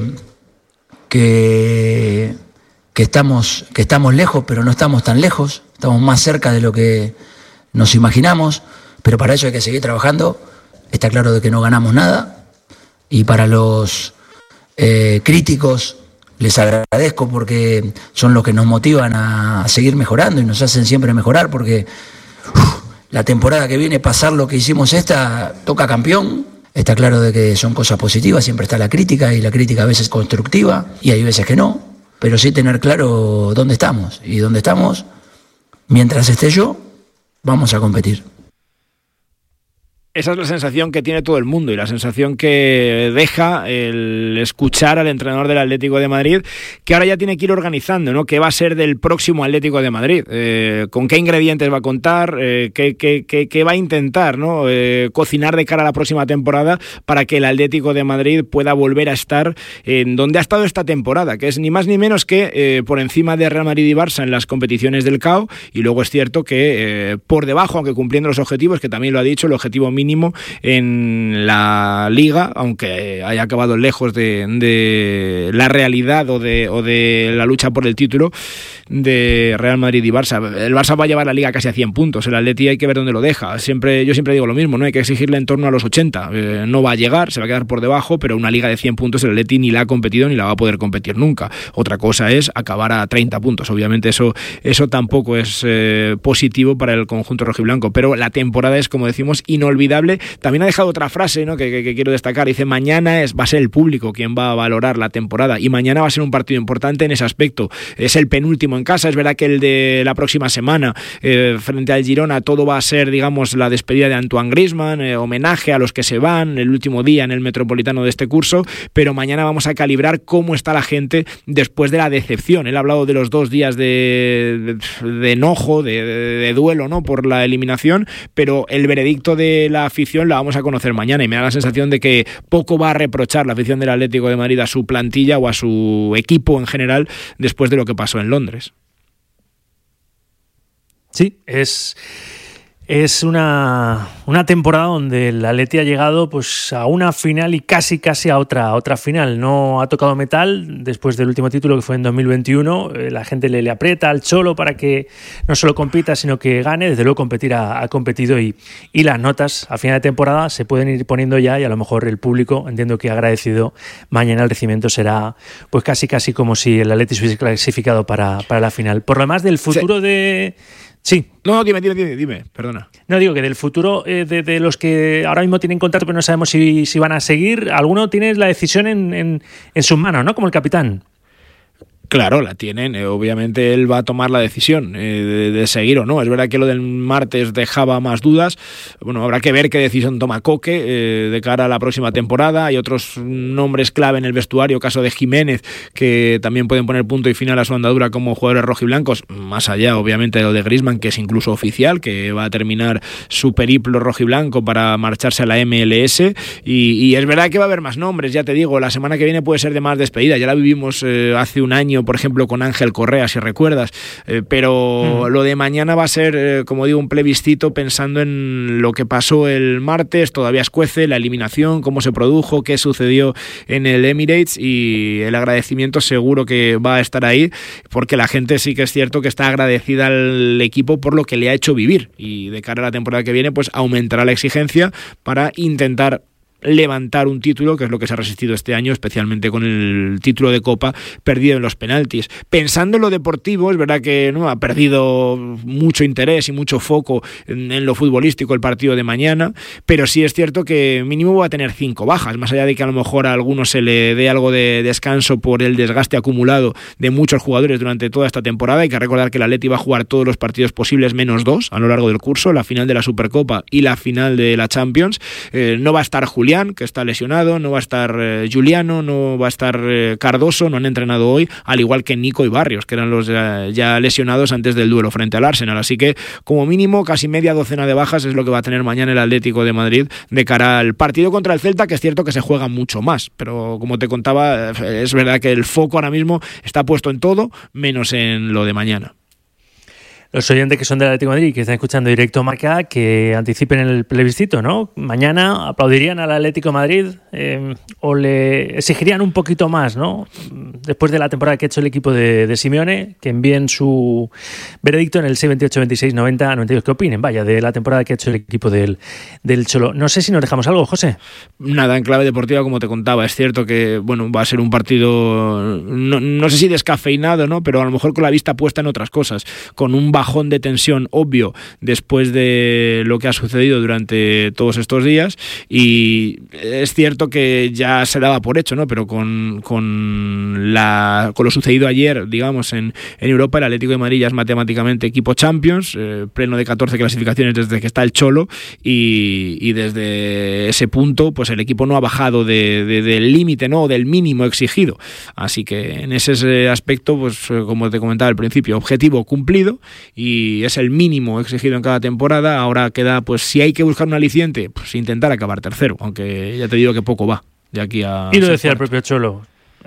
que estamos lejos, pero no estamos tan lejos. Estamos más cerca de lo que nos imaginamos, pero para eso hay que seguir trabajando. Está claro de que no ganamos nada, y para los críticos les agradezco porque son los que nos motivan a seguir mejorando y nos hacen siempre mejorar, porque la temporada que viene, pasar lo que hicimos toca campeón. Está claro de que son cosas positivas, siempre está la crítica, y la crítica a veces constructiva y hay veces que no, pero sí tener claro dónde estamos, y dónde estamos, mientras esté yo, vamos a competir. Esa es la sensación que tiene todo el mundo, y la sensación que deja el escuchar al entrenador del Atlético de Madrid, que ahora ya tiene que ir organizando, ¿no? ¿Qué va a ser del próximo Atlético de Madrid? ¿Con qué ingredientes va a contar? ¿Qué va a intentar, ¿no? Cocinar de cara a la próxima temporada para que el Atlético de Madrid pueda volver a estar en donde ha estado esta temporada, que es ni más ni menos que por encima de Real Madrid y Barça en las competiciones del CAO, y luego es cierto que por debajo, aunque cumpliendo los objetivos, que también lo ha dicho, el objetivo mínimo en la Liga, aunque haya acabado lejos de la realidad o de la lucha por el título de Real Madrid y Barça. El Barça va a llevar la Liga casi a 100 puntos, el Atleti hay que ver dónde lo deja. Yo siempre digo lo mismo, ¿no? Hay que exigirle en torno a los 80. No va a llegar, se va a quedar por debajo, pero una Liga de 100 puntos el Atleti ni la ha competido ni la va a poder competir nunca. Otra cosa es acabar a 30 puntos. Obviamente eso tampoco es positivo para el conjunto rojiblanco, pero la temporada es, como decimos, inolvidable. También ha dejado otra frase, ¿no? que quiero destacar. Dice: mañana va a ser el público quien va a valorar la temporada, y mañana va a ser un partido importante en ese aspecto. Es el penúltimo en casa. Es verdad que el de la próxima semana frente al Girona todo va a ser, digamos, la despedida de Antoine Griezmann, homenaje a los que se van, el último día en el Metropolitano de este curso, pero mañana vamos a calibrar cómo está la gente después de la decepción. Él ha hablado de los 2 días de enojo, de duelo, ¿no? Por la eliminación, pero el veredicto de la afición la vamos a conocer mañana, y me da la sensación de que poco va a reprochar la afición del Atlético de Madrid a su plantilla o a su equipo en general después de lo que pasó en Londres. Sí, es una temporada donde el Atleti ha llegado pues a una final y casi a otra final. No ha tocado metal después del último título, que fue en 2021. La gente le aprieta al Cholo para que no solo compita, sino que gane. Desde luego competir ha competido, y las notas a final de temporada se pueden ir poniendo ya, y a lo mejor el público, entiendo que agradecido, mañana el recibimiento será pues casi como si el Atleti se hubiese clasificado para la final. Por lo demás, del futuro de... Sí. No, dime, perdona. No, digo que del futuro de los que ahora mismo tienen contrato pero no sabemos si van a seguir, alguno tiene la decisión en sus manos, ¿no? Como el capitán. Claro, la tienen. Obviamente él va a tomar la decisión de seguir o no. Es verdad que lo del martes dejaba más dudas. Bueno, habrá que ver qué decisión toma Coque de cara a la próxima temporada. Hay otros nombres clave en el vestuario, caso de Jiménez, que también pueden poner punto y final a su andadura como jugadores rojiblancos, más allá obviamente de lo de Griezmann, que es incluso oficial, que va a terminar su periplo rojiblanco para marcharse a la MLS. Y es verdad que va a haber más nombres, ya te digo, la semana que viene puede ser de más despedida. Ya la vivimos hace un año, por ejemplo, con Ángel Correa, si recuerdas, pero lo de mañana va a ser, como digo, un plebiscito pensando en lo que pasó el martes. Todavía escuece la eliminación, cómo se produjo, qué sucedió en el Emirates, y el agradecimiento seguro que va a estar ahí, porque la gente sí que es cierto que está agradecida al equipo por lo que le ha hecho vivir, y de cara a la temporada que viene pues aumentará la exigencia para intentar levantar un título, que es lo que se ha resistido este año, especialmente con el título de Copa perdido en los penaltis. Pensando en lo deportivo, es verdad que no ha perdido mucho interés y mucho foco en lo futbolístico el partido de mañana, pero sí es cierto que mínimo va a tener 5 bajas, más allá de que a lo mejor a algunos se le dé algo de descanso por el desgaste acumulado de muchos jugadores durante toda esta temporada. Hay que recordar que el Atleti va a jugar todos los partidos posibles menos 2 a lo largo del curso, la final de la Supercopa y la final de la Champions. No va a estar Julián, que está lesionado, no va a estar Giuliano, no va a estar Cardoso, no han entrenado hoy, al igual que Nico y Barrios, que eran los ya lesionados antes del duelo frente al Arsenal. Así que como mínimo casi media docena de bajas es lo que va a tener mañana el Atlético de Madrid de cara al partido contra el Celta, que es cierto que se juega mucho más, pero como te contaba, es verdad que el foco ahora mismo está puesto en todo menos en lo de mañana. los oyentes que son del Atlético de Madrid y que están escuchando Directo Marca, que anticipen el plebiscito, ¿no? Mañana aplaudirían al Atlético de Madrid o le exigirían un poquito más, ¿no? Después de la temporada que ha hecho el equipo de Simeone, que envíen su veredicto en el 628 26 90 92. ¿Qué opinen? Vaya, de la temporada que ha hecho el equipo del Cholo. No sé si nos dejamos algo, José. Nada, en clave deportiva, como te contaba, es cierto que bueno, va a ser un partido, no sé si descafeinado, ¿no? Pero a lo mejor con la vista puesta en otras cosas, con un bajón de tensión obvio después de lo que ha sucedido durante todos estos días, y es cierto que ya se daba por hecho, ¿no? Pero con lo sucedido ayer, digamos, en Europa, el Atlético de Madrid ya es matemáticamente equipo Champions, pleno de 14 clasificaciones desde que está el Cholo, y desde ese punto pues el equipo no ha bajado del límite, ¿no? Del mínimo exigido. Así que en ese aspecto, pues como te comentaba al principio, objetivo cumplido, y es el mínimo exigido en cada temporada. Ahora queda, pues si hay que buscar un aliciente, pues intentar acabar tercero, aunque ya te digo que poco va de aquí a... Y lo decía el propio Cholo.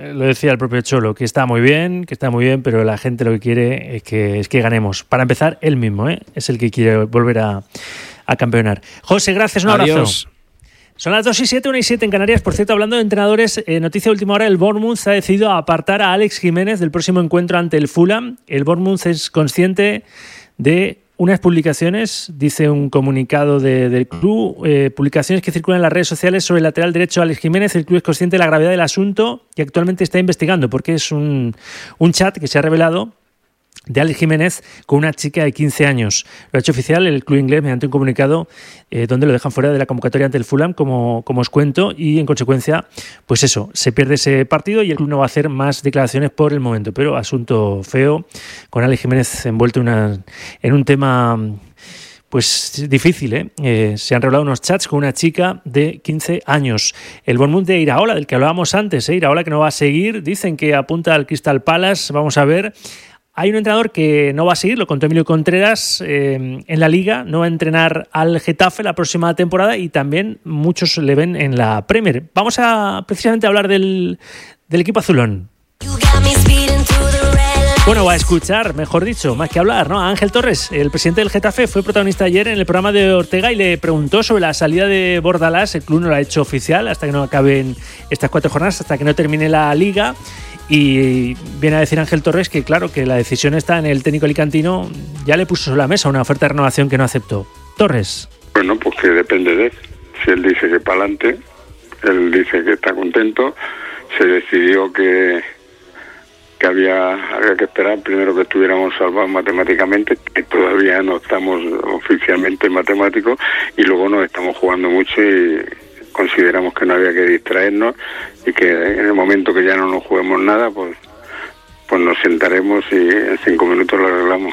Que está muy bien, pero la gente lo que quiere es que ganemos. Para empezar, él mismo, es el que quiere volver a campeonar. José, gracias, un abrazo. Adiós. Son las 2:07, 1:07 en Canarias. Por cierto, hablando de entrenadores, noticia de última hora, el Bournemouth ha decidido apartar a Alex Jiménez del próximo encuentro ante el Fulham. El Bournemouth es consciente de unas publicaciones, dice un comunicado del club, publicaciones que circulan en las redes sociales sobre el lateral derecho Alex Jiménez. El club es consciente de la gravedad del asunto y actualmente está investigando, porque es un chat que se ha revelado de Alex Jiménez con una chica de 15 años. Lo ha hecho oficial el club inglés mediante un comunicado donde lo dejan fuera de la convocatoria ante el Fulham, como os cuento, y en consecuencia, pues eso, se pierde ese partido y el club no va a hacer más declaraciones por el momento. Pero asunto feo, con Alex Jiménez envuelto en un tema pues difícil, se han revelado unos chats con una chica de 15 años. El Bournemouth de Iraola, del que hablábamos antes, Iraola que no va a seguir, dicen que apunta al Crystal Palace, vamos a ver. Hay un entrenador que no va a seguir, lo contó Emilio Contreras, en la Liga, no va a entrenar al Getafe la próxima temporada y también muchos le ven en la Premier. Vamos a precisamente hablar del equipo azulón. Bueno, va a escuchar, mejor dicho, más que hablar, ¿no? Ángel Torres, el presidente del Getafe, fue protagonista ayer en el programa de Ortega y le preguntó sobre la salida de Bordalás. El club no lo ha hecho oficial hasta que no acaben estas 4 jornadas, hasta que no termine la Liga. Y viene a decir Ángel Torres que claro, que la decisión está en el técnico alicantino. Ya le puso sobre la mesa una oferta de renovación que no aceptó. Torres. Bueno, pues que depende de él. Si él dice que para adelante, él dice que está contento. Se decidió que había que esperar primero que estuviéramos salvados matemáticamente, que todavía no estamos oficialmente matemáticos, y luego nos estamos jugando mucho y consideramos que no había que distraernos y que en el momento que ya no nos juguemos nada, pues nos sentaremos y en 5 minutos lo arreglamos.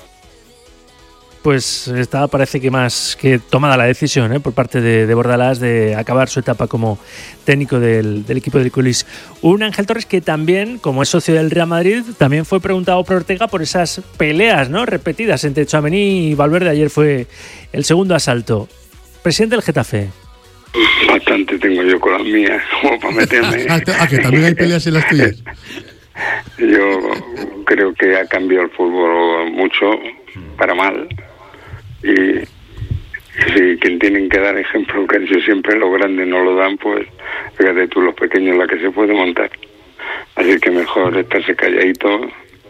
Pues está, parece que más que tomada la decisión por parte de Bordalás de acabar su etapa como técnico del equipo del Culis. Un Ángel Torres que también, como es socio del Real Madrid, también fue preguntado por Ortega por esas peleas, ¿no?, repetidas entre Tchouaméni y Valverde. Ayer fue el segundo asalto. Presidente del Getafe. Bastante tengo yo con las mías, como para meterme. Que también hay peleas en las tuyas. Yo creo que ha cambiado el fútbol mucho para mal. Y si quien tienen que dar ejemplo, que yo siempre los grandes no lo dan, pues fíjate tú, los pequeños, la que se puede montar. Así que mejor estarse calladito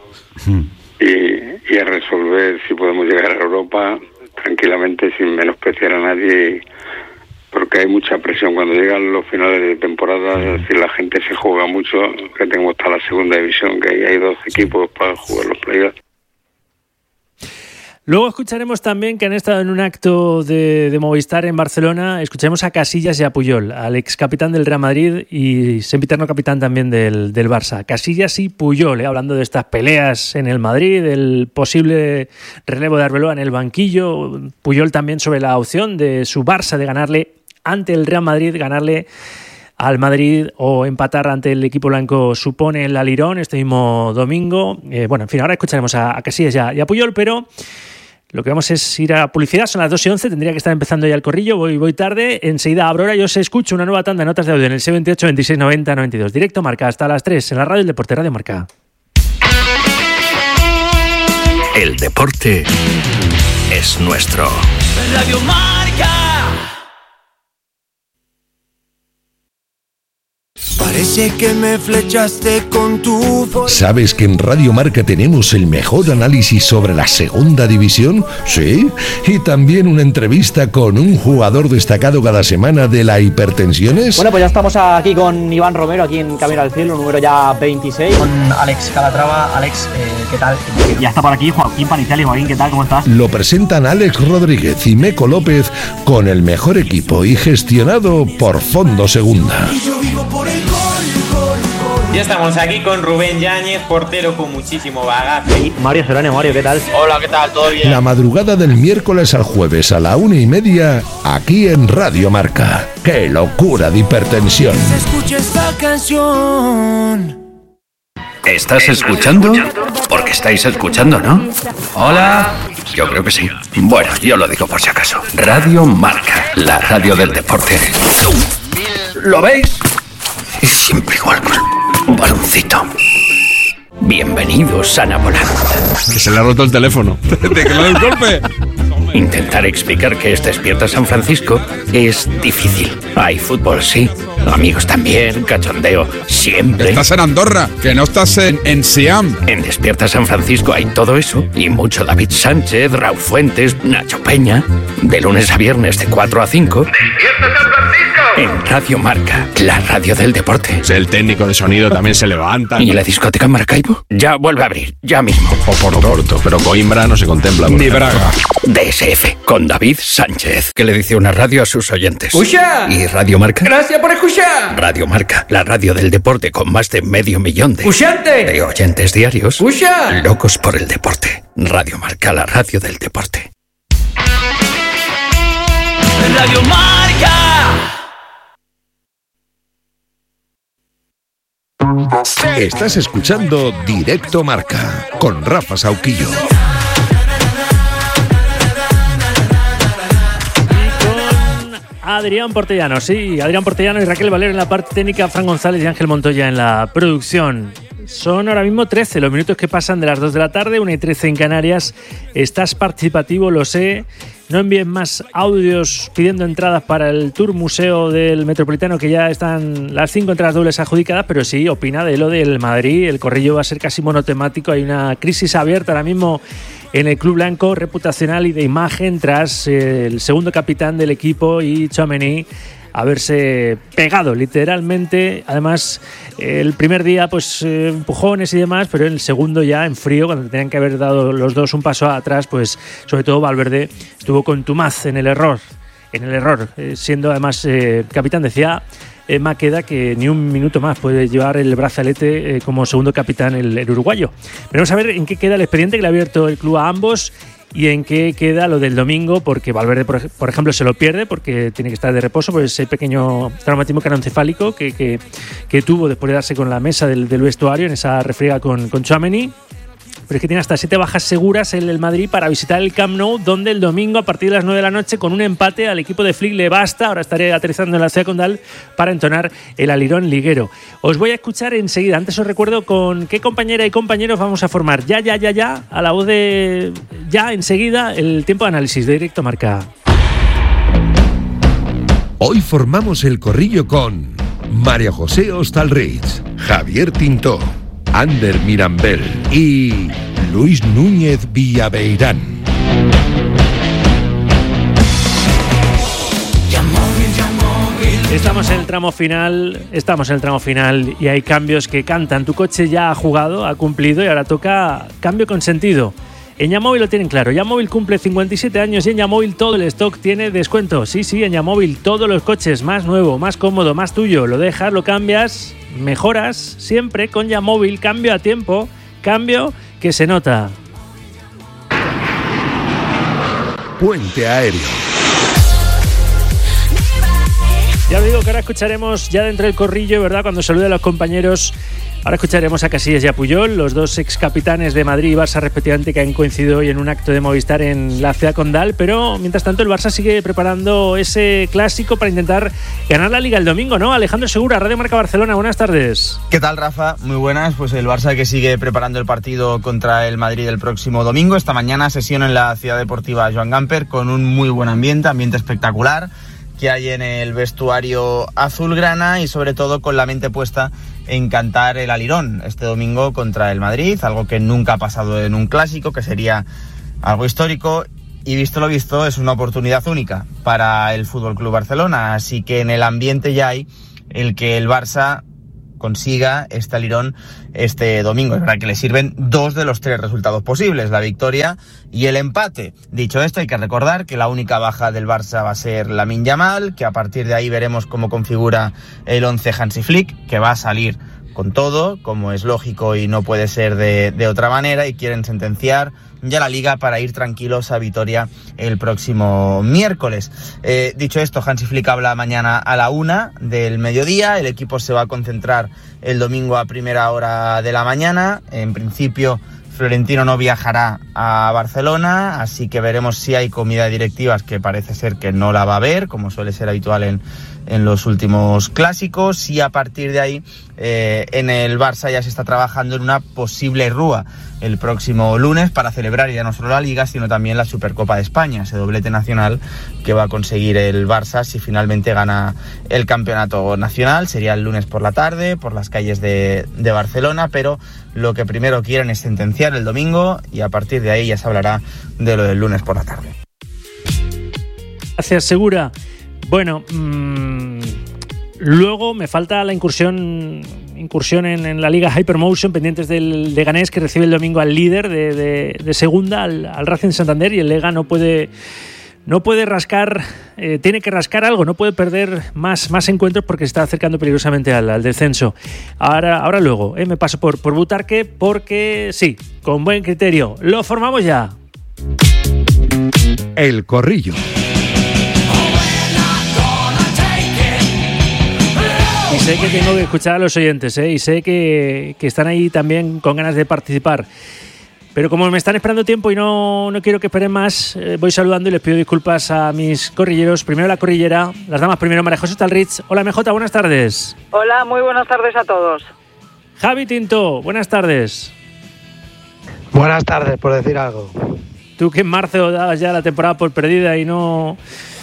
y a resolver si podemos llegar a Europa tranquilamente, sin menospreciar a nadie, porque hay mucha presión cuando llegan los finales de temporada. Si la gente se juega mucho, que tenemos hasta la segunda división, que ahí hay 2 equipos para jugar los playoffs. Luego escucharemos también que han estado en un acto de Movistar en Barcelona. Escucharemos a Casillas y a Puyol, al ex capitán del Real Madrid y sempiterno capitán también del Barça. Casillas y Puyol, hablando de estas peleas en el Madrid, del posible relevo de Arbeloa en el banquillo. Puyol también sobre la opción de su Barça de ganarle ante el Real Madrid, ganarle al Madrid o empatar ante el equipo blanco, supone el Alirón este mismo domingo. Bueno, en fin, ahora escucharemos a Casillas y a Puyol, pero lo que vamos es ir a publicidad. Son las 2:11, tendría que estar empezando ya el corrillo. Voy tarde, enseguida abro hora. Yo os escucho una nueva tanda de notas de audio en el 628 26 90 92. Directo Marca hasta las 3 en la radio del Deporte, Radio Marca. El deporte es nuestro. Radio Marca. Parece que me flechaste con tu... ¿Sabes que en Radio Marca tenemos el mejor análisis sobre la segunda división? Sí, y también una entrevista con un jugador destacado cada semana de la Hipertensiones. Bueno, pues ya estamos aquí con Iván Romero, aquí en Camino al Cielo, número ya 26. Con Alex Calatrava. Alex, ¿qué tal? Ya está por aquí Joaquín Panizali. Joaquín, ¿qué tal? ¿Cómo estás? Lo presentan Alex Rodríguez y Meco López con el mejor equipo y gestionado por Fondo Segunda. Ya estamos aquí con Rubén Yáñez, portero con muchísimo bagaje. Y Mario Serrano. Mario, ¿qué tal? Hola, ¿qué tal? ¿Todo bien? La madrugada del miércoles al jueves a la 1:30, aquí en Radio Marca. ¡Qué locura de hipertensión! Escucha esta canción. ¿Estás escuchando? Porque estáis escuchando, ¿no? Hola. Yo creo que sí. Bueno, yo lo digo por si acaso. Radio Marca, la radio del deporte. ¿Lo veis? Y siempre igual con un baloncito. Bienvenidos a Napoleón. Que se le ha roto el teléfono. ¿De que le da el golpe? Intentar explicar que es Despierta San Francisco es difícil. Hay fútbol, sí. Amigos también, cachondeo, siempre. Estás en Andorra, que no estás en Siam. En Despierta San Francisco hay todo eso y mucho David Sánchez, Raúl Fuentes, Nacho Peña. De lunes a viernes de 4 a 5. ¡Despierta San Francisco! En Radio Marca, la radio del deporte. El técnico de sonido también se levanta. ¿Y la discoteca Maracaibo? Ya vuelve a abrir, ya mismo. Oporto, pero Coimbra no se contempla. Ni Braga. DSF, con David Sánchez. ¿Qué le dice una radio a sus oyentes? ¡Escucha! ¿Y Radio Marca? ¡Gracias por escuchar! Radio Marca, la radio del deporte con más de 500.000 ¡Escuchante! de oyentes diarios. ¡Escucha! Locos por el deporte. Radio Marca, la radio del deporte. Radio Marca. Estás escuchando Directo Marca con Rafa Sauquillo. Adrián Portellano, sí, Adrián Portellano y Raquel Valero en la parte técnica, Fran González y Ángel Montoya en la producción. Son ahora mismo 13 los minutos que pasan de las 2 de la tarde, 1:13 en Canarias. Estás participativo, lo sé. No envíen más audios pidiendo entradas para el Tour Museo del Metropolitano, que ya están las 5 entradas dobles adjudicadas, pero sí, opina de lo del Madrid. El corrillo va a ser casi monotemático. Hay una crisis abierta ahora mismo en el club blanco, reputacional y de imagen, tras el segundo capitán del equipo y Tchouaméni haberse pegado literalmente. Además, el primer día pues empujones y demás, pero en el segundo ya en frío, cuando tenían que haber dado los dos un paso atrás, pues sobre todo Valverde estuvo contumaz en el error, siendo además capitán. Decía Maqueda que ni un minuto más puede llevar el brazalete como segundo capitán el uruguayo. Veremos a ver en qué queda el expediente que le ha abierto el club a ambos y en qué queda lo del domingo, porque Valverde, por ejemplo, se lo pierde porque tiene que estar de reposo por ese pequeño traumatismo craneoencefálico que tuvo después de darse con la mesa del vestuario en esa refriega con Tchouaméni. Pero es que tiene hasta 7 bajas seguras el Madrid para visitar el Camp Nou, donde el domingo a partir de las 9 de la noche, con un empate, al equipo de Flick le basta. Ahora estaré aterrizando en la ciudad condal para entonar el alirón liguero. Os voy a escuchar enseguida. Antes os recuerdo con qué compañera y compañeros vamos a formar ya, a la voz de ya enseguida, el tiempo de análisis de Directo Marca. Hoy formamos el corrillo con María José Hostalrich, Javier Tintó, Ander Mirambel y Luis Núñez Villaveirán. Estamos en el tramo final y hay cambios que cantan. Tu coche ya ha jugado, ha cumplido y ahora toca cambio con sentido. En Yamóvil lo tienen claro. Yamóvil cumple 57 años y en Yamóvil todo el stock tiene descuento. Sí, en Yamóvil todos los coches, más nuevo, más cómodo, más tuyo. Lo dejas, lo cambias, mejoras siempre con Yamóvil. Cambio a tiempo, cambio que se nota. Puente Aéreo. Ya os digo que ahora escucharemos ya dentro del corrillo, ¿verdad? Cuando salude a los compañeros Ahora escucharemos a Casillas y a Puyol, los dos ex capitanes de Madrid y Barça respectivamente, que han coincidido hoy en un acto de Movistar en la ciudad condal, pero mientras tanto el Barça sigue preparando ese clásico para intentar ganar la Liga el domingo, ¿no? Alejandro Segura, Radio Marca Barcelona, buenas tardes. ¿Qué tal, Rafa? Muy buenas. Pues el Barça que sigue preparando el partido contra el Madrid el próximo domingo. Esta mañana sesión en la Ciudad Deportiva Joan Gamper con un muy buen ambiente espectacular que hay en el vestuario azulgrana y sobre todo con la mente puesta en cantar el alirón este domingo contra el Madrid, algo que nunca ha pasado en un clásico, que sería algo histórico, y visto lo visto es una oportunidad única para el FC Barcelona, así que en el ambiente ya hay el que el Barça consiga este alirón este domingo. Es verdad que le sirven 2 de los 3 resultados posibles, la victoria y el empate. Dicho esto, hay que recordar que la única baja del Barça va a ser Lamine Yamal, que a partir de ahí veremos cómo configura el 11 Hansi Flick, que va a salir con todo, como es lógico y no puede ser de otra manera, y quieren sentenciar ya la Liga para ir tranquilos a Vitoria el próximo miércoles. Dicho esto, Hansi Flick habla mañana a la 1 del mediodía, el equipo se va a concentrar el domingo a primera hora de la mañana. En principio Florentino no viajará a Barcelona, así que veremos si hay comida de directivas, que parece ser que no la va a haber, como suele ser habitual en los últimos clásicos, y a partir de ahí en el Barça ya se está trabajando en una posible rúa el próximo lunes para celebrar ya no solo la Liga, sino también la Supercopa de España, ese doblete nacional que va a conseguir el Barça si finalmente gana el campeonato nacional. Sería el lunes por la tarde por las calles de Barcelona, pero lo que primero quieren es sentenciar el domingo y a partir de ahí ya se hablará de lo del lunes por la tarde. Gracias, Segura. Bueno, luego me falta la incursión en la Liga Hypermotion, pendientes del Leganés, que recibe el domingo al líder de segunda, al Racing Santander, y el Lega no puede rascar, tiene que rascar algo, no puede perder más encuentros porque se está acercando peligrosamente al descenso. Ahora luego, me paso por Butarque, porque sí, con buen criterio. Lo formamos ya. El Corrillo. Y sé que tengo que escuchar a los oyentes, y sé que están ahí también con ganas de participar. Pero como me están esperando tiempo y no quiero que esperen más, voy saludando y les pido disculpas a mis corrilleros. Primero la corrillera, las damas primero. María José Talrich. Hola, MJ, buenas tardes. Hola, muy buenas tardes a todos. Javi Tinto, buenas tardes. Buenas tardes, por decir algo. Tú que en marzo dabas ya la temporada por perdida y no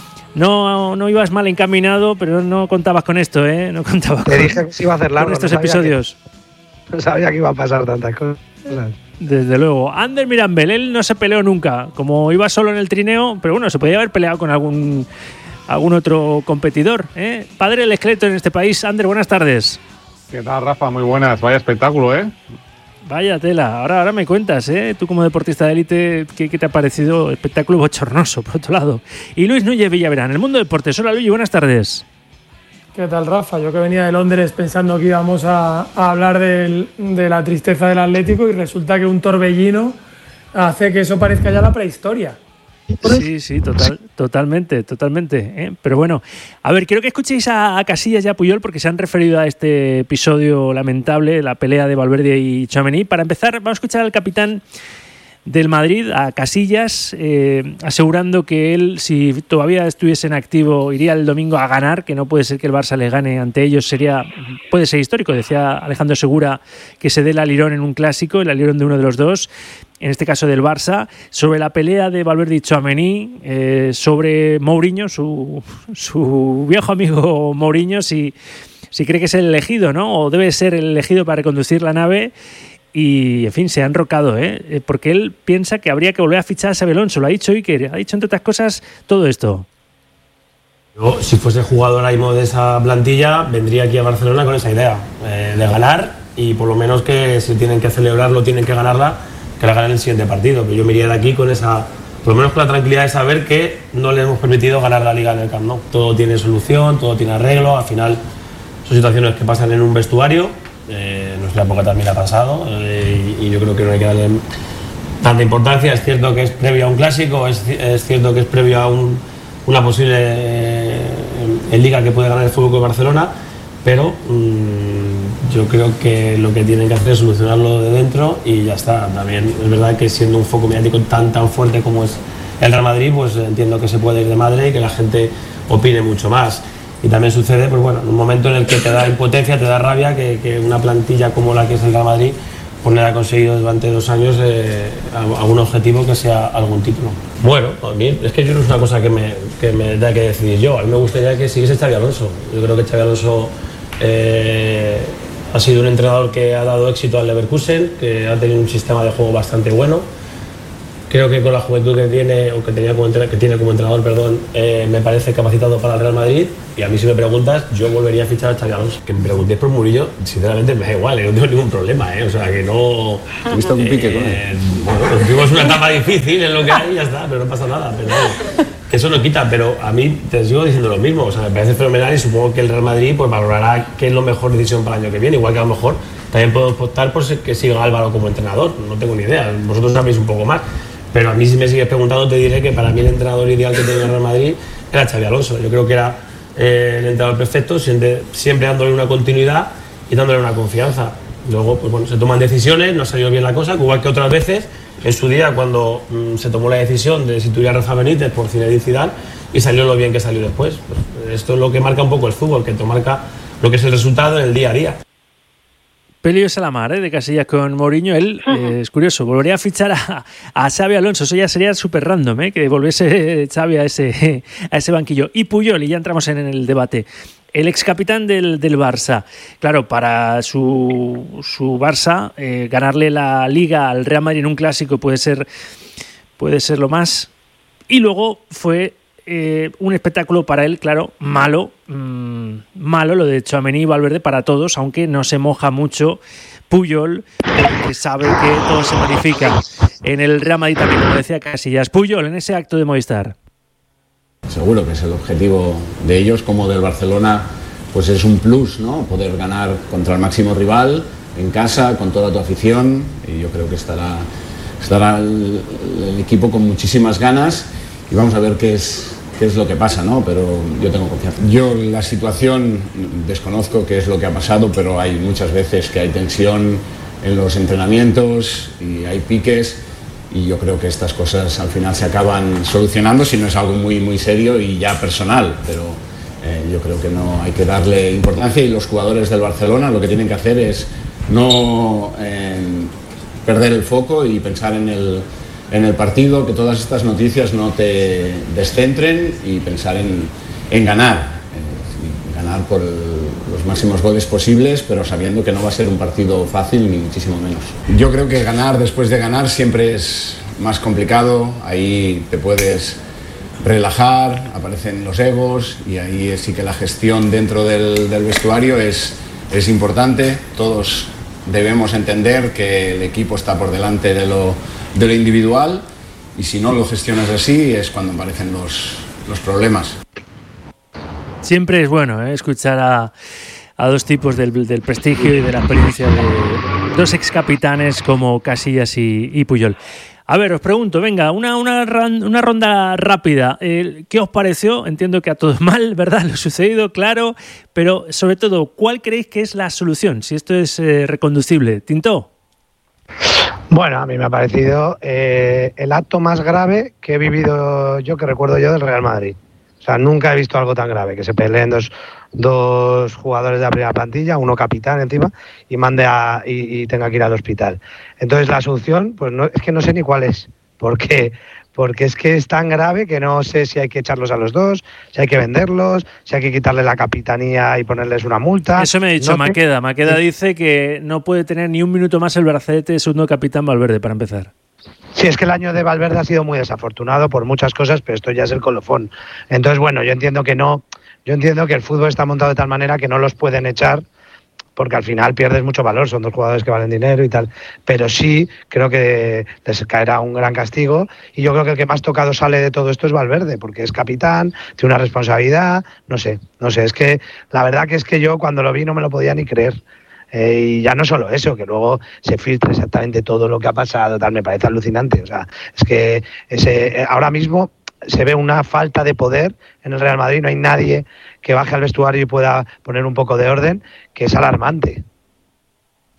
ibas mal encaminado, pero no contabas con esto, No contabas Te dije que se iba a hacer largo con estos episodios. No sabía que iba a pasar tantas cosas. Desde luego. Ander Mirambel, él no se peleó nunca, como iba solo en el trineo, pero bueno, se podía haber peleado con algún otro competidor, Padre del esqueleto en este país. Ander, buenas tardes. ¿Qué tal, Rafa? Muy buenas. Vaya espectáculo, Vaya tela. Ahora me cuentas, tú como deportista de élite, ¿qué te ha parecido? Espectáculo bochornoso, por otro lado. Y Luis Núñez Villaverán, El Mundo Deportes. Hola, Luis, buenas tardes. ¿Qué tal, Rafa? Yo que venía de Londres pensando que íbamos a hablar de la tristeza del Atlético, y resulta que un torbellino hace que eso parezca ya la prehistoria. Sí, totalmente. Pero bueno, a ver, quiero que escuchéis a Casillas y a Puyol, porque se han referido a este episodio lamentable, la pelea de Valverde y Tchouaméni. Para empezar, vamos a escuchar al capitán del Madrid, a Casillas, asegurando que él, si todavía estuviese en activo, iría el domingo a ganar, que no puede ser que el Barça le gane ante ellos, puede ser histórico. Decía Alejandro Segura que se dé el alirón en un clásico, el alirón de uno de los dos, en este caso del Barça. Sobre la pelea de Valverde y Tchouaméni, sobre Mourinho, su viejo amigo Mourinho, si cree que es el elegido, ¿no? O debe ser el elegido para reconducir la nave. Y, en fin, se ha enrocado, porque él piensa que habría que volver a fichar a Xabi Alonso. Lo ha dicho Iker, ha dicho, entre otras cosas, todo esto. Yo, si fuese jugador ahora mismo de esa plantilla, vendría aquí a Barcelona con esa idea de ganar, y por lo menos que si tienen que celebrarlo, tienen que ganarla, que la ganen el siguiente partido. Pero yo me iría de aquí con esa, por lo menos con la tranquilidad de saber que no le hemos permitido ganar la Liga en el Camp Nou. Todo tiene solución, todo tiene arreglo. Al final son situaciones que pasan en un vestuario. Nuestra época también ha pasado, y yo creo que no hay que darle tanta importancia. Es cierto que es previo a un clásico, es cierto que es previo a una posible en Liga que puede ganar el FC Barcelona, pero yo creo que lo que tienen que hacer es solucionarlo de dentro y ya está. También es verdad que siendo un foco mediático tan fuerte como es el Real Madrid, pues entiendo que se puede ir de madre y que la gente opine mucho más. Y también sucede, pues bueno, en un momento en el que te da impotencia, te da rabia que una plantilla como la que es el Real Madrid pues no haya conseguido durante 2 años algún objetivo que sea algún título. Bueno, a mí es que yo no es una cosa que me da que decidir yo. A mí me gustaría que siguiese Xabi Alonso. Yo creo que Xabi Alonso ha sido un entrenador que ha dado éxito al Leverkusen, que ha tenido un sistema de juego bastante bueno. Creo que con la juventud que tiene, o que tiene como entrenador, me parece capacitado para el Real Madrid. Y a mí, si me preguntas, yo volvería a fichar a Xabi Alonso. Que me preguntéis por Murillo, sinceramente me da igual, no tengo ningún problema, o sea, que no... ¿Has visto algún pique con él? Bueno, pues tuvimos una etapa difícil en lo que hay y ya está, pero no pasa nada. Pero que eso no quita, pero a mí te sigo diciendo lo mismo, o sea, me parece fenomenal y supongo que el Real Madrid pues valorará qué es la mejor decisión para el año que viene, igual que a lo mejor también podemos optar por que siga Álvaro como entrenador, no tengo ni idea, vosotros sabéis un poco más. Pero a mí, si me sigues preguntando, te diré que para mí el entrenador ideal que tenía el Real Madrid era Xabi Alonso. Yo creo que era el entrenador perfecto, siempre dándole una continuidad y dándole una confianza. Luego, pues bueno, se toman decisiones, no ha salido bien la cosa, igual que otras veces, en su día, cuando se tomó la decisión de destituir a Rafa Benítez por Zinedine Zidane y salió lo bien que salió después. Pues esto es lo que marca un poco el fútbol, que te marca lo que es el resultado en el día a día. Pelio Salamar, de Casillas con Mourinho. Él, es curioso, volvería a fichar a Xabi Alonso. Eso ya sería súper random, que volviese Xabi a ese banquillo. Y Puyol, y ya entramos en el debate. El excapitán del Barça. Claro, para su Barça, ganarle la Liga al Real Madrid en un clásico puede ser lo más. Y luego fue un espectáculo para él, claro, malo lo de Tchouaméni y Valverde para todos, aunque no se moja mucho Puyol, que sabe que todo se modifica en el Real Madrid también, como decía Casillas. Puyol, en ese acto de Movistar. Seguro que es el objetivo de ellos, como del Barcelona, pues es un plus, ¿no? Poder ganar contra el máximo rival en casa, con toda tu afición, y yo creo que estará el equipo con muchísimas ganas y vamos a ver qué es lo que pasa, ¿no? Pero yo tengo confianza. Yo la situación desconozco qué es lo que ha pasado, pero hay muchas veces que hay tensión en los entrenamientos y hay piques y yo creo que estas cosas al final se acaban solucionando si no es algo muy, muy serio y ya personal, pero yo creo que no hay que darle importancia y los jugadores del Barcelona lo que tienen que hacer es no perder el foco y pensar en el partido, que todas estas noticias no te descentren y pensar en ganar por los máximos goles posibles, pero sabiendo que no va a ser un partido fácil ni muchísimo menos. Yo creo que ganar después de ganar siempre es más complicado, ahí te puedes relajar, aparecen los egos y ahí sí que la gestión dentro del vestuario es importante. Todos debemos entender que el equipo está por delante de lo individual y si no lo gestionas así es cuando aparecen los problemas. Siempre es bueno escuchar a dos tipos del prestigio y de la experiencia de dos excapitanes como Casillas y Puyol. A ver, os pregunto, venga, una ronda rápida. ¿Qué os pareció? Entiendo que a todos mal, ¿verdad? Lo sucedido, claro, pero sobre todo, ¿cuál creéis que es la solución? Si esto es reconducible. ¿Tintó? Bueno, a mí me ha parecido el acto más grave que he vivido yo, que recuerdo yo, del Real Madrid. O sea, nunca he visto algo tan grave, que se peleen dos jugadores de la primera plantilla, uno capitán encima, y y tenga que ir al hospital. Entonces la solución, pues no, es que no sé ni cuál es, porque es que es tan grave que no sé si hay que echarlos a los dos, si hay que venderlos, si hay que quitarle la capitanía y ponerles una multa. Eso me ha dicho Maqueda. Maqueda dice que no puede tener ni un minuto más el brazalete de segundo capitán Valverde, para empezar. Sí, es que el año de Valverde ha sido muy desafortunado por muchas cosas, pero esto ya es el colofón. Entonces, bueno, yo entiendo que el fútbol está montado de tal manera que no los pueden echar porque al final pierdes mucho valor, son dos jugadores que valen dinero y tal, pero sí creo que les caerá un gran castigo y yo creo que el que más tocado sale de todo esto es Valverde, porque es capitán, tiene una responsabilidad, no sé, es que la verdad que es que yo cuando lo vi no me lo podía ni creer. Y ya no solo eso, que luego se filtre exactamente todo lo que ha pasado, tal, me parece alucinante. O sea, es que ahora mismo se ve una falta de poder en el Real Madrid, no hay nadie que baje al vestuario y pueda poner un poco de orden, que es alarmante.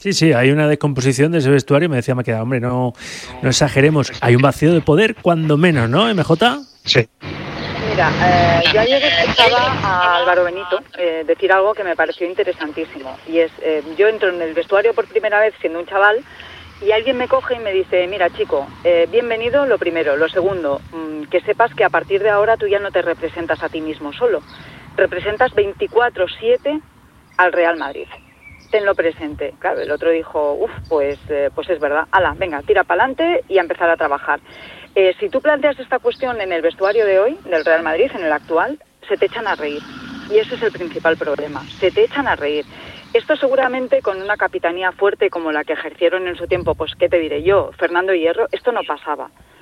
Sí, hay una descomposición de ese vestuario. Me decía Maqueda, hombre, no exageremos. Hay un vacío de poder, cuando menos, ¿no, MJ? Sí. Mira, yo ayer escuchaba a Álvaro Benito decir algo que me pareció interesantísimo. Y es, yo entro en el vestuario por primera vez siendo un chaval y alguien me coge y me dice, mira chico, bienvenido, lo primero. Lo segundo, que sepas que a partir de ahora tú ya no te representas a ti mismo solo. Representas 24/7 al Real Madrid. Tenlo presente. Claro, el otro dijo, pues es verdad. Ala, venga, tira para adelante y a empezar a trabajar. Si tú planteas esta cuestión en el vestuario de hoy, del Real Madrid, en el actual, se te echan a reír. Y ese es el principal problema. Se te echan a reír. Esto seguramente con una capitanía fuerte como la que ejercieron en su tiempo, pues qué te diré yo, Fernando Hierro, esto no pasaba.